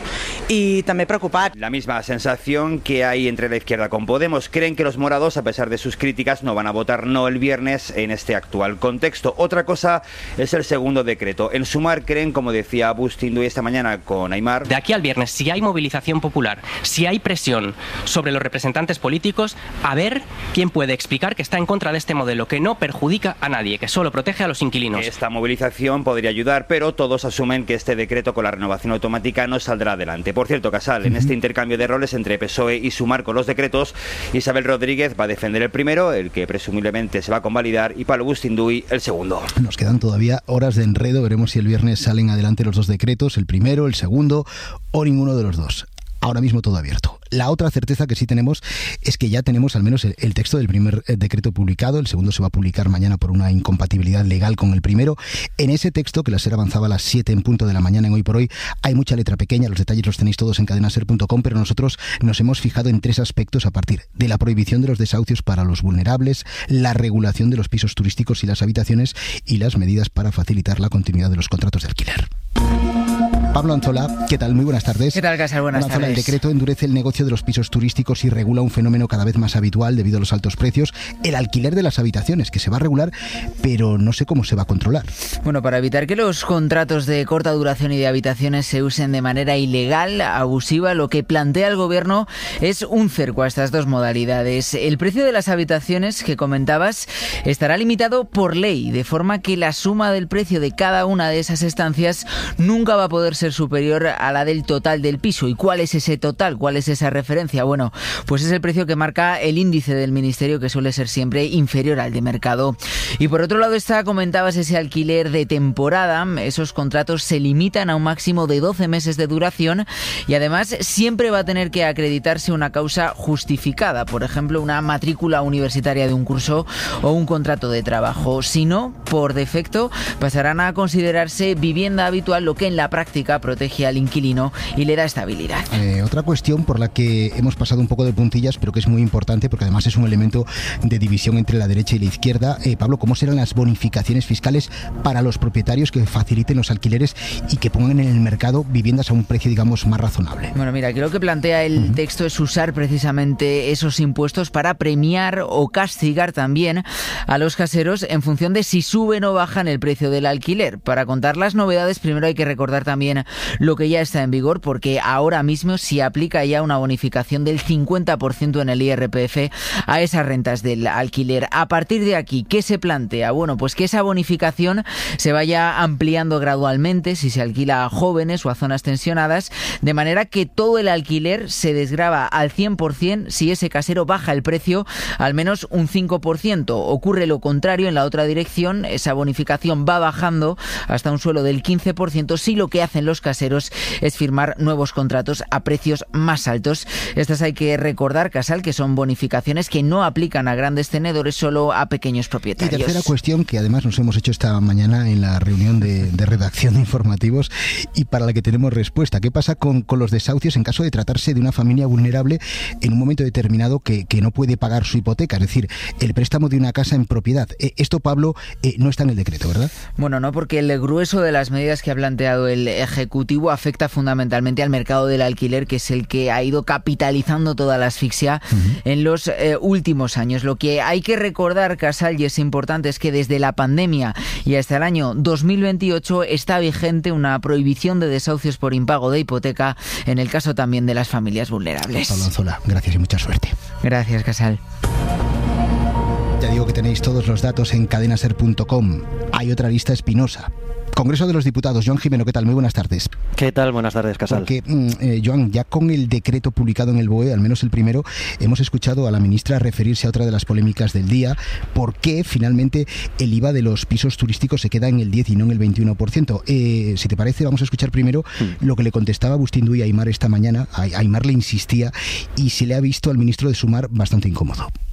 i també preocupat. La misma sensación que hay entre la izquierda con Podemos. Creen que los morados, a pesar de sus críticas, no van a votar no el viernes en este actual contexto. Otra cosa es el segundo decreto. En Sumar creen, como decía Agustín Duy esta mañana con Aimar, de aquí al viernes, si hay movilización popular, si hay presión sobre los representantes políticos, a ver quién puede explicar que está en contra de este modelo, que no perjudica a nadie, que solo protege a los inquilinos. Esta movilización podría ayudar, pero todos asumen que este decreto con la renovación automática no saldrá adelante. Por cierto, Casal, en este intercambio de roles entre P S O E y Sumar con los decretos, Isabel Rodríguez va a defender el primero, el que presumiblemente se va a convalidar, y Pablo Bustinduy el segundo. Nos quedan todavía horas de enredo, veremos si el viernes salen adelante los dos decretos, el primero, el segundo o ninguno de los dos. Ahora mismo todo abierto. La otra certeza que sí tenemos es que ya tenemos al menos el, el texto del primer decreto publicado. El segundo se va a publicar mañana por una incompatibilidad legal con el primero. En ese texto, que la SER avanzaba a las siete en punto de la mañana en Hoy por Hoy, hay mucha letra pequeña. Los detalles los tenéis todos en cadena ser punto com, pero nosotros nos hemos fijado en tres aspectos a partir de la prohibición de los desahucios para los vulnerables, la regulación de los pisos turísticos y las habitaciones y las medidas para facilitar la continuidad de los contratos de alquiler. Pablo Anzola, ¿qué tal? Muy buenas tardes. ¿Qué tal, Casal? Buenas Anzola, tardes. El decreto endurece el negocio de los pisos turísticos y regula un fenómeno cada vez más habitual debido a los altos precios, el alquiler de las habitaciones, que se va a regular, pero no sé cómo se va a controlar. Bueno, para evitar que los contratos de corta duración y de habitaciones se usen de manera ilegal, abusiva, lo que plantea el Gobierno es un cerco a estas dos modalidades. El precio de las habitaciones que comentabas estará limitado por ley, de forma que la suma del precio de cada una de esas estancias nunca va a poder ser superior a la del total del piso. ¿Y cuál es ese total? ¿Cuál es esa referencia? Bueno, pues es el precio que marca el índice del Ministerio, que suele ser siempre inferior al de mercado. Y por otro lado está, comentabas, ese alquiler de temporada. Esos contratos se limitan a un máximo de doce meses de duración y además siempre va a tener que acreditarse una causa justificada, por ejemplo, una matrícula universitaria de un curso o un contrato de trabajo. Si no, por defecto, pasarán a considerarse vivienda habitual, lo que en la práctica protege al inquilino y le da estabilidad. Eh, otra cuestión por la que hemos pasado un poco de puntillas, pero que es muy importante porque además es un elemento de división entre la derecha y la izquierda. Eh, Pablo, ¿cómo serán las bonificaciones fiscales para los propietarios que faciliten los alquileres y que pongan en el mercado viviendas a un precio, digamos, más razonable? Bueno, mira, creo que plantea el uh-huh. texto es usar precisamente esos impuestos para premiar o castigar también a los caseros en función de si suben o bajan el precio del alquiler. Para contar las novedades, primero hay que recordar también lo que ya está en vigor, porque ahora mismo se aplica ya una bonificación del cincuenta por ciento en el I R P F a esas rentas del alquiler. A partir de aquí, ¿qué se plantea? Bueno, pues que esa bonificación se vaya ampliando gradualmente si se alquila a jóvenes o a zonas tensionadas, de manera que todo el alquiler se desgrava al cien por ciento si ese casero baja el precio al menos un cinco por ciento. Ocurre lo contrario en la otra dirección, esa bonificación va bajando hasta un suelo del quince por ciento si lo que hacen los caseros es firmar nuevos contratos a precios más altos. Estas hay que recordar, Casal, que son bonificaciones que no aplican a grandes tenedores, solo a pequeños propietarios. Y tercera cuestión que además nos hemos hecho esta mañana en la reunión de, de redacción de informativos y para la que tenemos respuesta. ¿Qué pasa con, con los desahucios en caso de tratarse de una familia vulnerable en un momento determinado que, que no puede pagar su hipoteca? Es decir, el préstamo de una casa en propiedad. Eh, esto, Pablo, eh, no está en el decreto, ¿verdad? Bueno, no, porque el grueso de las medidas que ha planteado el Ejecutivo afecta fundamentalmente al mercado del alquiler, que es el que ha ido capitalizando toda la asfixia uh-huh. en los eh, últimos años. Lo que hay que recordar, Casal, y es importante, es que desde la pandemia y hasta el año dos mil veintiocho está vigente una prohibición de desahucios por impago de hipoteca en el caso también de las familias vulnerables. Pablo Anzola, gracias y mucha suerte. Gracias, Casal. Ya digo que tenéis todos los datos en cadena ser punto com. Hay otra lista espinosa. Congreso de los Diputados. Joan Jimeno, ¿qué tal? Muy buenas tardes. ¿Qué tal? Buenas tardes, Casal. Porque, eh, Joan, ya con el decreto publicado en el B O E, al menos el primero, hemos escuchado a la ministra referirse a otra de las polémicas del día. ¿Por qué finalmente el I V A de los pisos turísticos se queda en el diez y no en el veintiuno por ciento? Eh, si te parece, vamos a escuchar primero hmm. lo que le contestaba Agustín Duy a Aimar esta mañana. A Aimar le insistía y se le ha visto al ministro de Sumar bastante incómodo.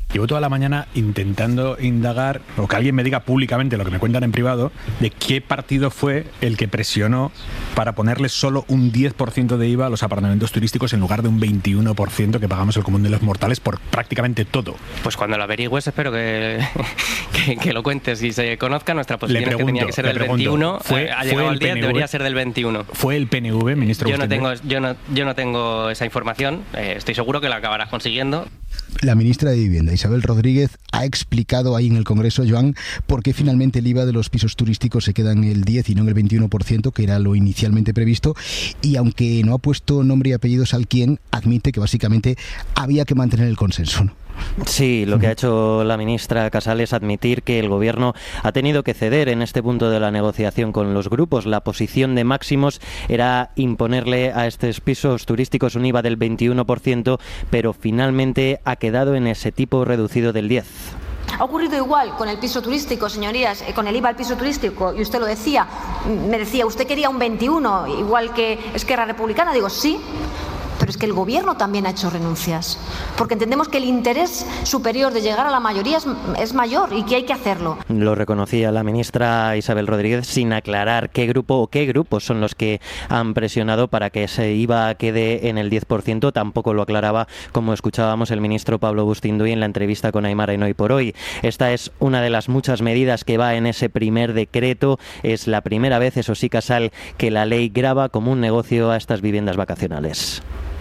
Llevo toda la mañana intentando indagar, o que alguien me diga públicamente lo que me cuentan en privado, de qué partido fue el que presionó para ponerle solo un diez por ciento de I V A a los apartamentos turísticos en lugar de un veintiuno por ciento que pagamos el común de los mortales por prácticamente todo. Pues cuando lo averigües espero que, que, que lo cuentes y se conozca nuestra posición, pregunto, que tenía que ser del pregunto, veintiuno, fue, ha llegado el diez, debería ser del veintiuno. ¿Fue el P N V, ministro? Yo no tengo, yo no, yo no tengo esa información, eh, estoy seguro que la acabarás consiguiendo. La ministra de Vivienda, Isabel Rodríguez, ha explicado ahí en el Congreso, Joan, por qué finalmente el I V A de los pisos turísticos se queda en el diez y no en el veintiuno por ciento, que era lo inicialmente previsto, y aunque no ha puesto nombre y apellidos al quién, admite que básicamente había que mantener el consenso, ¿no? Sí, lo que ha hecho la ministra Casal es admitir que el Gobierno ha tenido que ceder en este punto de la negociación con los grupos. La posición de máximos era imponerle a estos pisos turísticos un I V A del veintiuno por ciento, pero finalmente ha quedado en ese tipo reducido del diez por ciento. Ha ocurrido igual con el piso turístico, señorías, con el I V A al piso turístico, y usted lo decía, me decía, usted quería un veintiuno, igual que Esquerra Republicana. Digo, sí, pero es que el Gobierno también ha hecho renuncias, porque entendemos que el interés superior de llegar a la mayoría es, es mayor y que hay que hacerlo. Lo reconocía la ministra Isabel Rodríguez sin aclarar qué grupo o qué grupos son los que han presionado para que ese I V A quede en el diez por ciento. Tampoco lo aclaraba, como escuchábamos, el ministro Pablo Bustinduy en la entrevista con Aymara en Hoy por Hoy. Esta es una de las muchas medidas que va en ese primer decreto. Es la primera vez, eso sí, Casal, que la ley grava como un negocio a estas viviendas vacacionales.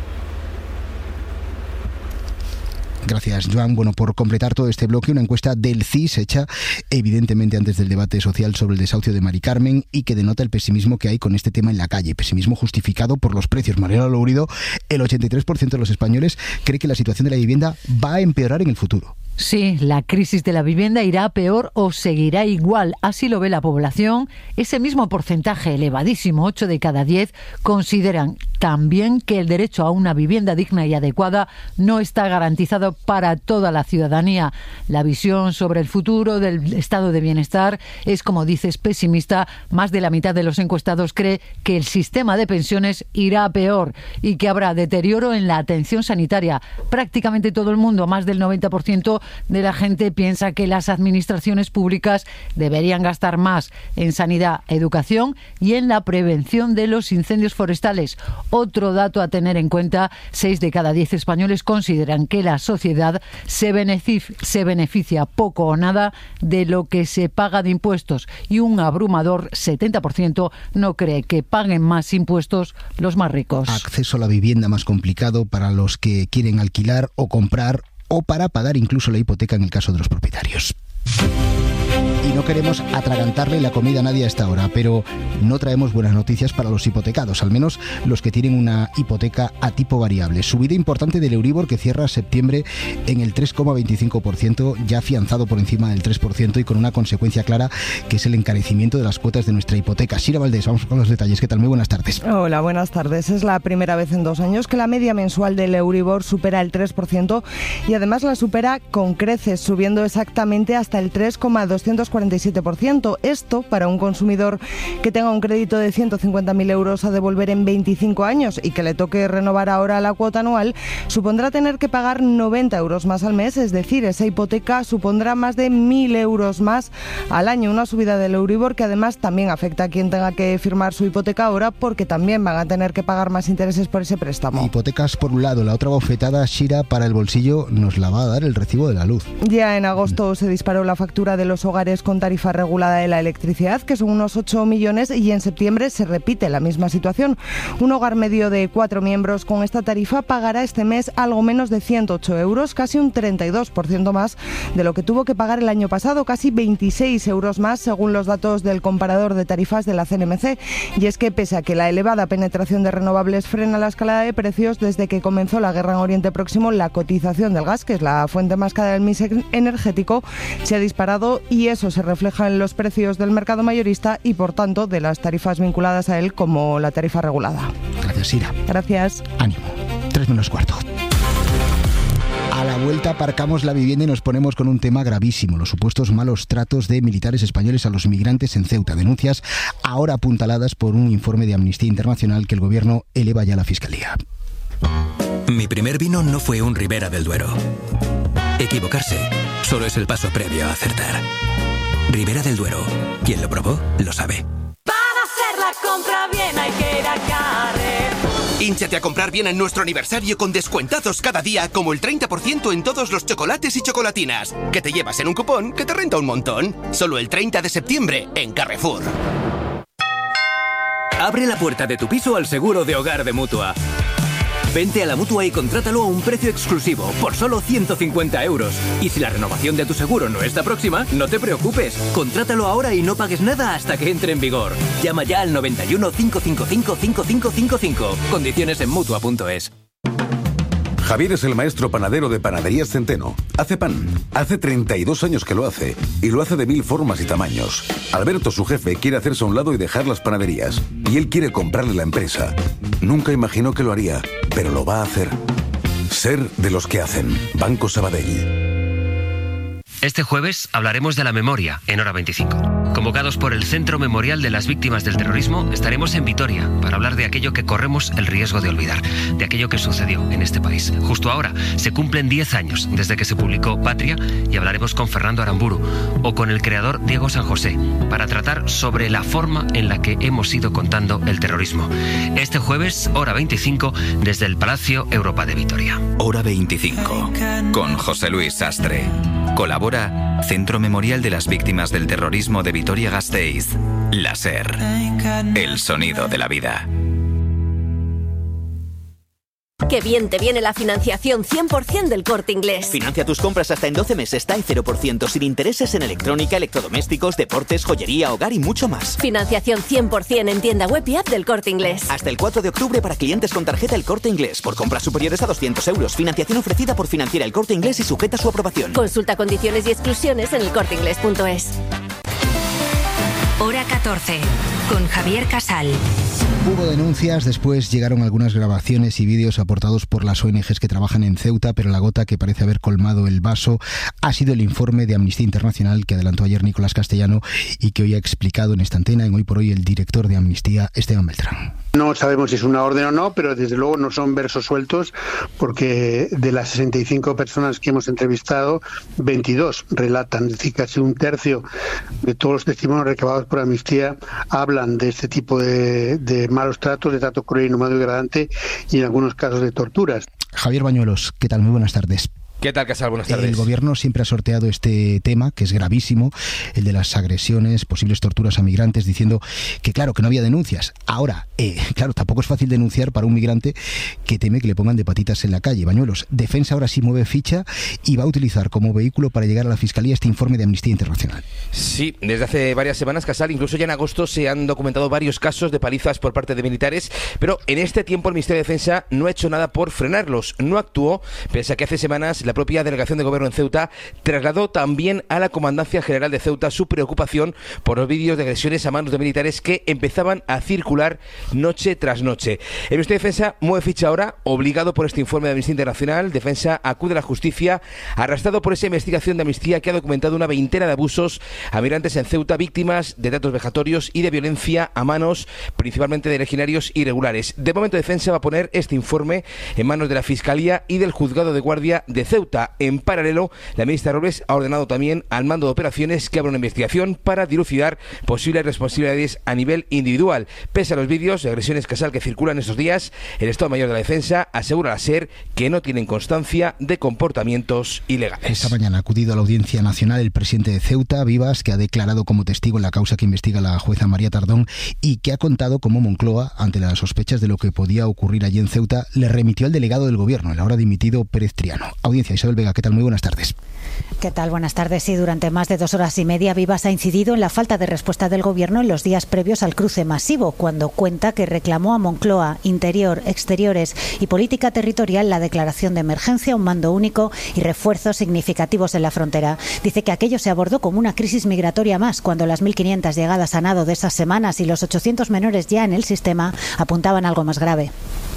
Gracias, Joan. Bueno, por completar todo este bloque, una encuesta del C I S hecha evidentemente antes del debate social sobre el desahucio de Mari Carmen y que denota el pesimismo que hay con este tema en la calle. Pesimismo justificado por los precios. Mariano Lourido, el ochenta y tres por ciento de los españoles cree que la situación de la vivienda va a empeorar en el futuro. Sí, la crisis de la vivienda irá peor o seguirá igual. Así lo ve la población. Ese mismo porcentaje elevadísimo, ocho de cada diez, consideran también que el derecho a una vivienda digna y adecuada no está garantizado para toda la ciudadanía. La visión sobre el futuro del estado de bienestar es, como dices, pesimista. Más de la mitad de los encuestados cree que el sistema de pensiones irá peor y que habrá deterioro en la atención sanitaria. Prácticamente todo el mundo, más del noventa por ciento de la gente, piensa que las administraciones públicas deberían gastar más en sanidad, educación y en la prevención de los incendios forestales. Otro dato a tener en cuenta, seis de cada diez españoles consideran que la sociedad se beneficia, se beneficia poco o nada de lo que se paga de impuestos y un abrumador setenta por ciento no cree que paguen más impuestos los más ricos. Acceso a la vivienda más complicado para los que quieren alquilar o comprar o para pagar incluso la hipoteca en el caso de los propietarios. Y no queremos atragantarle la comida a nadie a esta hora, pero no traemos buenas noticias para los hipotecados, al menos los que tienen una hipoteca a tipo variable. Subida importante del Euribor, que cierra septiembre en el tres coma veinticinco por ciento, ya afianzado por encima del tres por ciento y con una consecuencia clara que es el encarecimiento de las cuotas de nuestra hipoteca. Sira Valdés, vamos con los detalles. ¿Qué tal? Muy buenas tardes. Hola, buenas tardes. Es la primera vez en dos años que la media mensual del Euribor supera el tres por ciento y además la supera con creces, subiendo exactamente hasta el tres coma doscientos cuarenta y siete por ciento. Esto para un consumidor que tenga un crédito de ciento cincuenta mil euros a devolver en veinticinco años y que le toque renovar ahora la cuota anual, supondrá tener que pagar noventa euros más al mes, es decir, esa hipoteca supondrá más de mil euros más al año. Una subida del Euribor que además también afecta a quien tenga que firmar su hipoteca ahora, porque también van a tener que pagar más intereses por ese préstamo. Hipotecas por un lado, la otra bofetada, Shira, para el bolsillo nos la va a dar el recibo de la luz. Ya en agosto se disparó la factura de los hogares con tarifa regulada de la electricidad, que son unos ocho millones, y en septiembre se repite la misma situación. Un hogar medio de cuatro miembros con esta tarifa pagará este mes algo menos de ciento ocho euros, casi un treinta y dos por ciento más de lo que tuvo que pagar el año pasado, casi veintiséis euros más según los datos del comparador de tarifas de la C N M C. Y es que pese a que la elevada penetración de renovables frena la escalada de precios, desde que comenzó la guerra en Oriente Próximo, la cotización del gas, que es la fuente más cara del mix energético, se ha disparado y eso se refleja en los precios del mercado mayorista y por tanto de las tarifas vinculadas a él, como la tarifa regulada. Gracias, Sira. Gracias. Ánimo. Tres menos cuarto. A la vuelta aparcamos la vivienda y nos ponemos con un tema gravísimo: los supuestos malos tratos de militares españoles a los migrantes en Ceuta. Denuncias ahora apuntaladas por un informe de Amnistía Internacional que el gobierno eleva ya a la Fiscalía. Mi primer vino no fue un Ribera del Duero. Equivocarse solo es el paso previo a acertar. Ribera del Duero. Quien lo probó, lo sabe. Para hacer la compra bien hay que ir a Carrefour. Hínchate a comprar bien en nuestro aniversario con descuentazos cada día, como el treinta por ciento en todos los chocolates y chocolatinas, que te llevas en un cupón que te renta un montón. Solo el treinta de septiembre en Carrefour. Abre la puerta de tu piso al seguro de hogar de Mutua. Vente a la Mutua y contrátalo a un precio exclusivo, por solo ciento cincuenta euros. Y si la renovación de tu seguro no está próxima, no te preocupes. Contrátalo ahora y no pagues nada hasta que entre en vigor. Llama ya al noventa y uno, cinco cinco cinco, cinco cinco cinco cinco. Condiciones en Mutua punto es. Javier es el maestro panadero de Panaderías Centeno. Hace pan. Hace treinta y dos años que lo hace. Y lo hace de mil formas y tamaños. Alberto, su jefe, quiere hacerse a un lado y dejar las panaderías. Y él quiere comprarle la empresa. Nunca imaginó que lo haría, pero lo va a hacer. Ser de los que hacen. Banco Sabadell. Este jueves hablaremos de la memoria en Hora veinticinco. Convocados por el Centro Memorial de las Víctimas del Terrorismo, estaremos en Vitoria para hablar de aquello que corremos el riesgo de olvidar, de aquello que sucedió en este país. Justo ahora se cumplen diez años desde que se publicó Patria y hablaremos con Fernando Aramburu o con el creador Diego San José para tratar sobre la forma en la que hemos ido contando el terrorismo. Este jueves, Hora veinticinco, desde el Palacio Europa de Vitoria. Hora veinticinco, con José Luis Sastre. Colabora Centro Memorial de las Víctimas del Terrorismo de Vitoria-Gasteiz. La SER. El sonido de la vida. Qué bien te viene la financiación cien por ciento del Corte Inglés. Financia tus compras hasta en doce meses, está en cero por ciento, sin intereses en electrónica, electrodomésticos, deportes, joyería, hogar y mucho más. Financiación cien por ciento en tienda web y app del Corte Inglés. Hasta el cuatro de octubre para clientes con tarjeta El Corte Inglés. Por compras superiores a doscientos euros. Financiación ofrecida por Financiera El Corte Inglés y sujeta a su aprobación. Consulta condiciones y exclusiones en el corte inglés punto es. Hora catorce, con Javier Casal. Hubo denuncias, después llegaron algunas grabaciones y vídeos aportados por las O N Ges que trabajan en Ceuta, pero la gota que parece haber colmado el vaso ha sido el informe de Amnistía Internacional que adelantó ayer Nicolás Castellano y que hoy ha explicado en esta antena, en Hoy por Hoy, el director de Amnistía, Esteban Beltrán. No sabemos si es una orden o no, pero desde luego no son versos sueltos, porque de las sesenta y cinco personas que hemos entrevistado, veintidós relatan, es decir, casi un tercio de todos los testimonios recabados por Amnistía hablan de este tipo de, de malos tratos, de trato cruel, inhumano y degradante, y en algunos casos de torturas. Javier Bañuelos, ¿qué tal? Muy buenas tardes. ¿Qué tal, Casal? Buenas tardes. El gobierno siempre ha sorteado este tema, que es gravísimo, el de las agresiones, posibles torturas a migrantes, diciendo que, claro, que no había denuncias. Ahora, eh, claro, tampoco es fácil denunciar para un migrante que teme que le pongan de patitas en la calle. Bañuelos, Defensa ahora sí mueve ficha y va a utilizar como vehículo para llegar a la Fiscalía este informe de Amnistía Internacional. Sí, desde hace varias semanas, Casal, incluso ya en agosto se han documentado varios casos de palizas por parte de militares, pero en este tiempo el Ministerio de Defensa no ha hecho nada por frenarlos. No actuó, pese a que hace semanas la propia delegación de gobierno en Ceuta trasladó también a la Comandancia General de Ceuta su preocupación por los vídeos de agresiones a manos de militares que empezaban a circular noche tras noche. El Ministerio de Defensa mueve ficha ahora, obligado por este informe de Amnistía Internacional. Defensa acude a la justicia, arrastrado por esa investigación de Amnistía que ha documentado una veintena de abusos a migrantes en Ceuta, víctimas de tratos vejatorios y de violencia a manos principalmente de legionarios irregulares. De momento, Defensa va a poner este informe en manos de la Fiscalía y del Juzgado de Guardia de Ceuta. En paralelo, la ministra Robles ha ordenado también al mando de operaciones que abra una investigación para dilucidar posibles responsabilidades a nivel individual. Pese a los vídeos de agresiones, Casal, que circulan estos días, el Estado Mayor de la Defensa asegura a la SER que no tienen constancia de comportamientos ilegales. Esta mañana ha acudido a la Audiencia Nacional el presidente de Ceuta, Vivas, que ha declarado como testigo en la causa que investiga la jueza María Tardón y que ha contado cómo Moncloa, ante las sospechas de lo que podía ocurrir allí en Ceuta, le remitió al delegado del gobierno, el ahora dimitido Pérez Triano. Audiencia, Isabel Vega, ¿qué tal? Muy buenas tardes. ¿Qué tal? Buenas tardes. Sí, durante más de dos horas y media, Vivas ha incidido en la falta de respuesta del Gobierno en los días previos al cruce masivo, cuando cuenta que reclamó a Moncloa, Interior, Exteriores y Política Territorial la declaración de emergencia, un mando único y refuerzos significativos en la frontera. Dice que aquello se abordó como una crisis migratoria más, cuando las mil quinientas llegadas a nado de esas semanas y los ochocientos menores ya en el sistema apuntaban a algo más grave.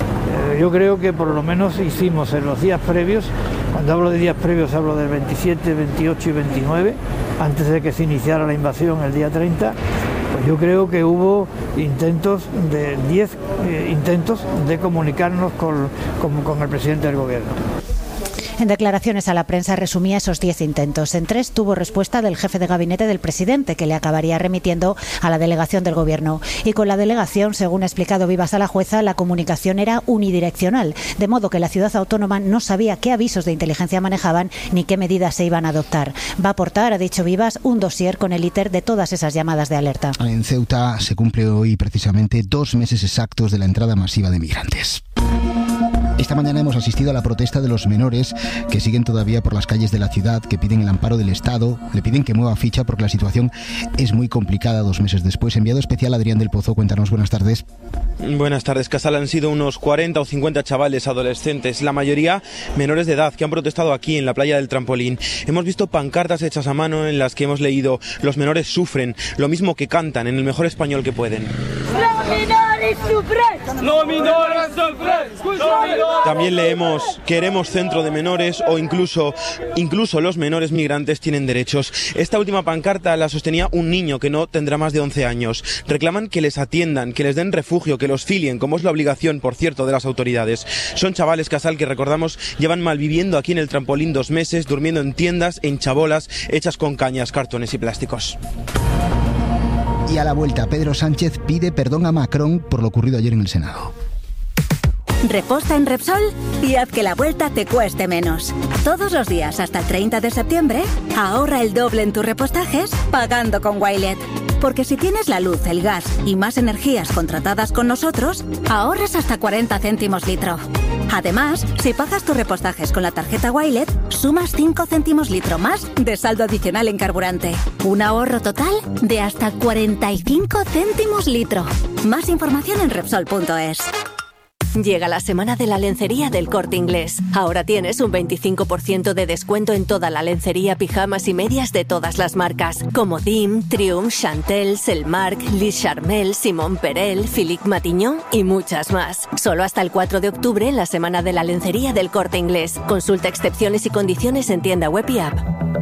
Yo creo que por lo menos hicimos en los días previos, cuando hablo de días previos hablo del veintisiete, veintiocho y veintinueve, antes de que se iniciara la invasión el día treinta, pues yo creo que hubo intentos de diez eh, intentos de comunicarnos con, con, con el presidente del gobierno. En declaraciones a la prensa resumía esos diez intentos. En tres tuvo respuesta del jefe de gabinete del presidente, que le acabaría remitiendo a la delegación del gobierno. Y con la delegación, según ha explicado Vivas a la jueza, la comunicación era unidireccional, de modo que la ciudad autónoma no sabía qué avisos de inteligencia manejaban ni qué medidas se iban a adoptar. Va a aportar, ha dicho Vivas, un dossier con el íter de todas esas llamadas de alerta. En Ceuta se cumple hoy precisamente dos meses exactos de la entrada masiva de migrantes. Esta mañana hemos asistido a la protesta de los menores que siguen todavía por las calles de la ciudad, que piden el amparo del Estado, le piden que mueva ficha porque la situación es muy complicada dos meses después. Enviado especial Adrián del Pozo, cuéntanos, buenas tardes. Buenas tardes, Casal. Han sido unos cuarenta o cincuenta chavales adolescentes, la mayoría menores de edad, que han protestado aquí en la playa del Trampolín. Hemos visto pancartas hechas a mano en las que hemos leído: los menores sufren, lo mismo que cantan en el mejor español que pueden. Los menores sufren. Los menores sufren. También leemos: queremos centro de menores, o incluso, incluso los menores migrantes tienen derechos. Esta última pancarta la sostenía un niño que no tendrá más de once años. Reclaman que les atiendan, que les den refugio, que los filien, como es la obligación, por cierto, de las autoridades. Son chavales, Casal, que recordamos llevan malviviendo aquí en el Trampolín dos meses, durmiendo en tiendas, en chabolas, hechas con cañas, cartones y plásticos. Y a la vuelta, Pedro Sánchez pide perdón a Macron por lo ocurrido ayer en el Senado. Reposta en Repsol y haz que la vuelta te cueste menos. Todos los días hasta el treinta de septiembre, ahorra el doble en tus repostajes pagando con Wilet. Porque si tienes la luz, el gas y más energías contratadas con nosotros, ahorras hasta cuarenta céntimos litro. Además, si pagas tus repostajes con la tarjeta Wilet, sumas cinco céntimos litro más de saldo adicional en carburante. Un ahorro total de hasta cuarenta y cinco céntimos litro. Más información en Repsol punto es. Llega la semana de la lencería del Corte Inglés. Ahora tienes un veinticinco por ciento de descuento en toda la lencería, pijamas y medias de todas las marcas, como Dim, Triumph, Chantel, Selmark, Lis Charmel, Simon Perel, Philippe Matignon y muchas más. Solo hasta el cuatro de octubre en la semana de la lencería del Corte Inglés. Consulta excepciones y condiciones en tienda web y app.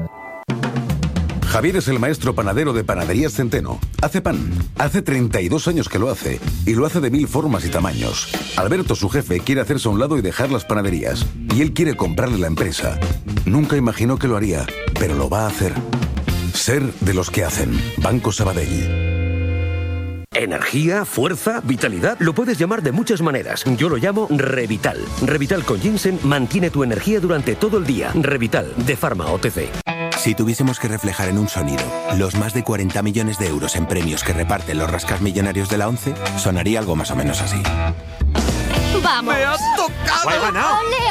Javier es el maestro panadero de Panaderías Centeno. Hace pan. Hace treinta y dos años que lo hace. Y lo hace de mil formas y tamaños. Alberto, su jefe, quiere hacerse a un lado y dejar las panaderías. Y él quiere comprarle la empresa. Nunca imaginó que lo haría, pero lo va a hacer. Ser de los que hacen. Banco Sabadell. Energía, fuerza, vitalidad, lo puedes llamar de muchas maneras. Yo lo llamo Revital. Revital con ginseng mantiene tu energía durante todo el día. Revital, de Pharma O T C. Si tuviésemos que reflejar en un sonido los más de cuarenta millones de euros en premios que reparten los rascas millonarios de la ONCE, sonaría algo más o menos así. ¡Vamos! ¡Me has tocado! ¡He ganado!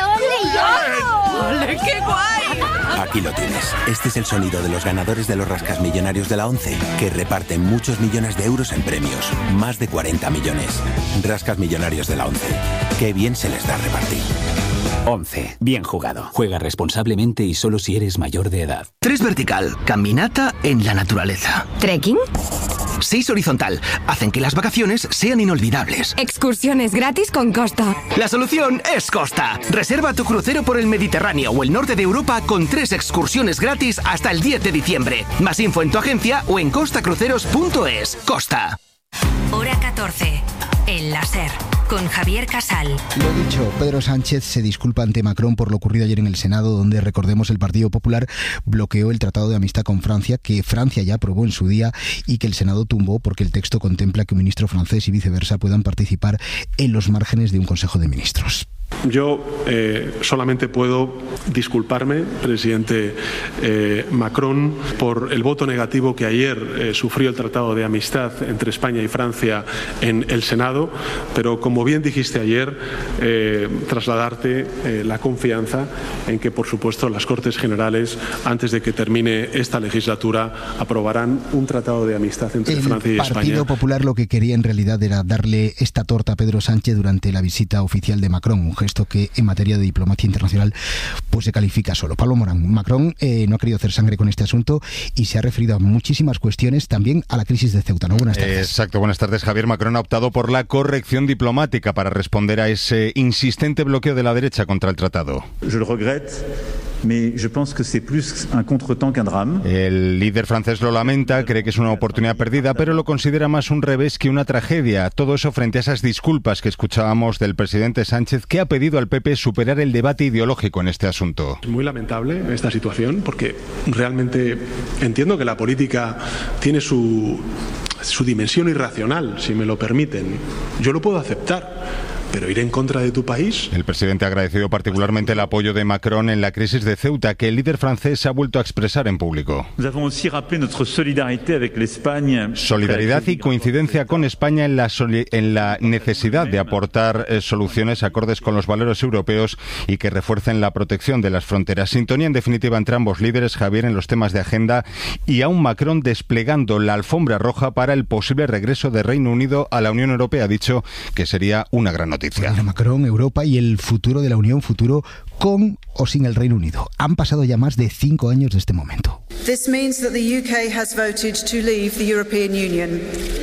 ¡Ole, ole, yo! ¡Ole, qué guay! Aquí lo tienes. Este es el sonido de los ganadores de los rascas millonarios de la ONCE, que reparten muchos millones de euros en premios. Más de cuarenta millones. Rascas millonarios de la ONCE. Qué bien se les da repartir. once. Bien jugado. Juega responsablemente y solo si eres mayor de edad. tres vertical. Caminata en la naturaleza. ¿Trekking? seis horizontal. Hacen que las vacaciones sean inolvidables. Excursiones gratis con Costa. La solución es Costa. Reserva tu crucero por el Mediterráneo o el norte de Europa con tres excursiones gratis hasta el diez de diciembre. Más info en tu agencia o en costa cruceros punto es. Costa. Hora catorce. El láser. Con Javier Casal. Lo dicho, Pedro Sánchez se disculpa ante Macron por lo ocurrido ayer en el Senado, donde, recordemos, el Partido Popular bloqueó el Tratado de Amistad con Francia, que Francia ya aprobó en su día y que el Senado tumbó porque el texto contempla que un ministro francés y viceversa puedan participar en los márgenes de un Consejo de Ministros. Yo eh, solamente puedo disculparme, presidente eh, Macron, por el voto negativo que ayer eh, sufrió el Tratado de Amistad entre España y Francia en el Senado, pero como bien dijiste ayer, eh, trasladarte eh, la confianza en que, por supuesto, las Cortes Generales, antes de que termine esta legislatura, aprobarán un Tratado de Amistad entre el Francia y España. El Partido Popular lo que quería en realidad era darle esta torta a Pedro Sánchez durante la visita oficial de Macron, un gesto que en materia de diplomacia internacional pues se califica solo. Pablo Morán, Macron eh, no ha querido hacer sangre con este asunto y se ha referido a muchísimas cuestiones, también a la crisis de Ceuta. ¿No? Buenas tardes. Exacto, buenas tardes, Javier. Macron ha optado por la corrección diplomática para responder a ese insistente bloqueo de la derecha contra el tratado. Je le regrette. El líder francés lo lamenta, cree que es una oportunidad perdida, pero lo considera más un revés que una tragedia. Todo eso frente a esas disculpas que escuchábamos del presidente Sánchez, que ha pedido al P P superar el debate ideológico en este asunto. Es muy lamentable esta situación porque realmente entiendo que la política tiene su, su dimensión irracional, si me lo permiten. Yo lo puedo aceptar. ¿Pero ir en contra de tu país? El presidente ha agradecido particularmente el apoyo de Macron en la crisis de Ceuta, que el líder francés ha vuelto a expresar en público. Solidaridad y coincidencia con España en la, soli- en la necesidad de aportar eh, soluciones acordes con los valores europeos y que refuercen la protección de las fronteras. Sintonía, en definitiva, entre ambos líderes, Javier, en los temas de agenda, y a un Macron desplegando la alfombra roja para el posible regreso de Reino Unido a la Unión Europea. Ha dicho que sería una gran noticia. Bueno, Macron, Europa y el futuro de la Unión, futuro con o sin el Reino Unido. Han pasado ya más de cinco años de este momento. This means that the U K has voted to leave the European Union.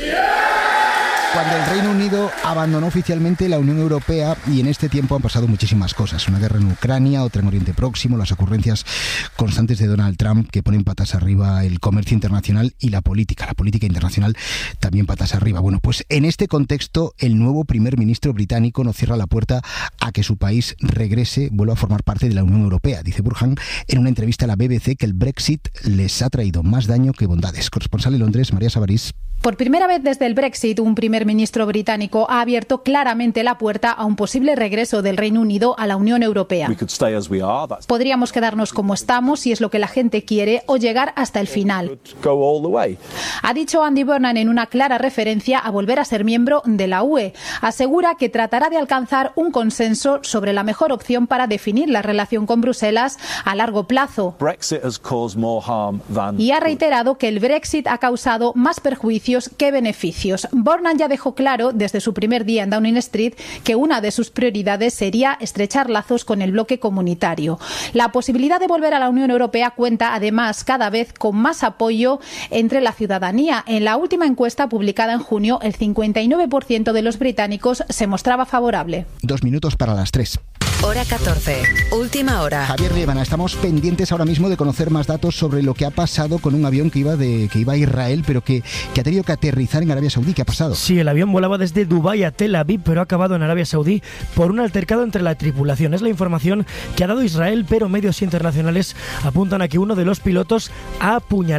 Cuando el Reino Unido abandonó oficialmente la Unión Europea, y en este tiempo han pasado muchísimas cosas. Una guerra en Ucrania, otra en Oriente Próximo, las ocurrencias constantes de Donald Trump que ponen patas arriba el comercio internacional y la política. La política internacional también patas arriba. Bueno, pues en este contexto el nuevo primer ministro británico no cierra la puerta a que su país regrese, vuelva a formar parte de la Unión Europea. Dice Burhan en una entrevista a la B B C que el Brexit les ha traído más daño que bondades. Corresponsal en Londres, María Sabarís. Por primera vez desde el Brexit, un primer ministro británico ha abierto claramente la puerta a un posible regreso del Reino Unido a la Unión Europea. Podríamos quedarnos como estamos, si es lo que la gente quiere, o llegar hasta el final. Ha dicho Andy Burnham en una clara referencia a volver a ser miembro de la U E. Asegura que tratará de alcanzar un consenso sobre la mejor opción para definir la relación con Bruselas a largo plazo. Y ha reiterado que el Brexit ha causado más perjuicios que beneficios. Burnham ya dejó claro desde su primer día en Downing Street que una de sus prioridades sería estrechar lazos con el bloque comunitario. La posibilidad de volver a la Unión Europea cuenta además cada vez con más apoyo entre la ciudadanía. En la última encuesta publicada en junio, el cincuenta y nueve por ciento de los británicos se mostraba favorable. Dos minutos para las tres. Hora catorce, última hora. Javier Riebana, estamos pendientes ahora mismo de conocer más datos sobre lo que ha pasado con un avión que iba de que iba a Israel, pero que, que ha tenido que aterrizar en Arabia Saudí. ¿Qué ha pasado? Sí, el avión volaba desde Dubái a Tel Aviv, pero ha acabado en Arabia Saudí por un altercado entre la tripulación. Es la información que ha dado Israel, pero medios internacionales apuntan a que uno de los pilotos ha apuñalado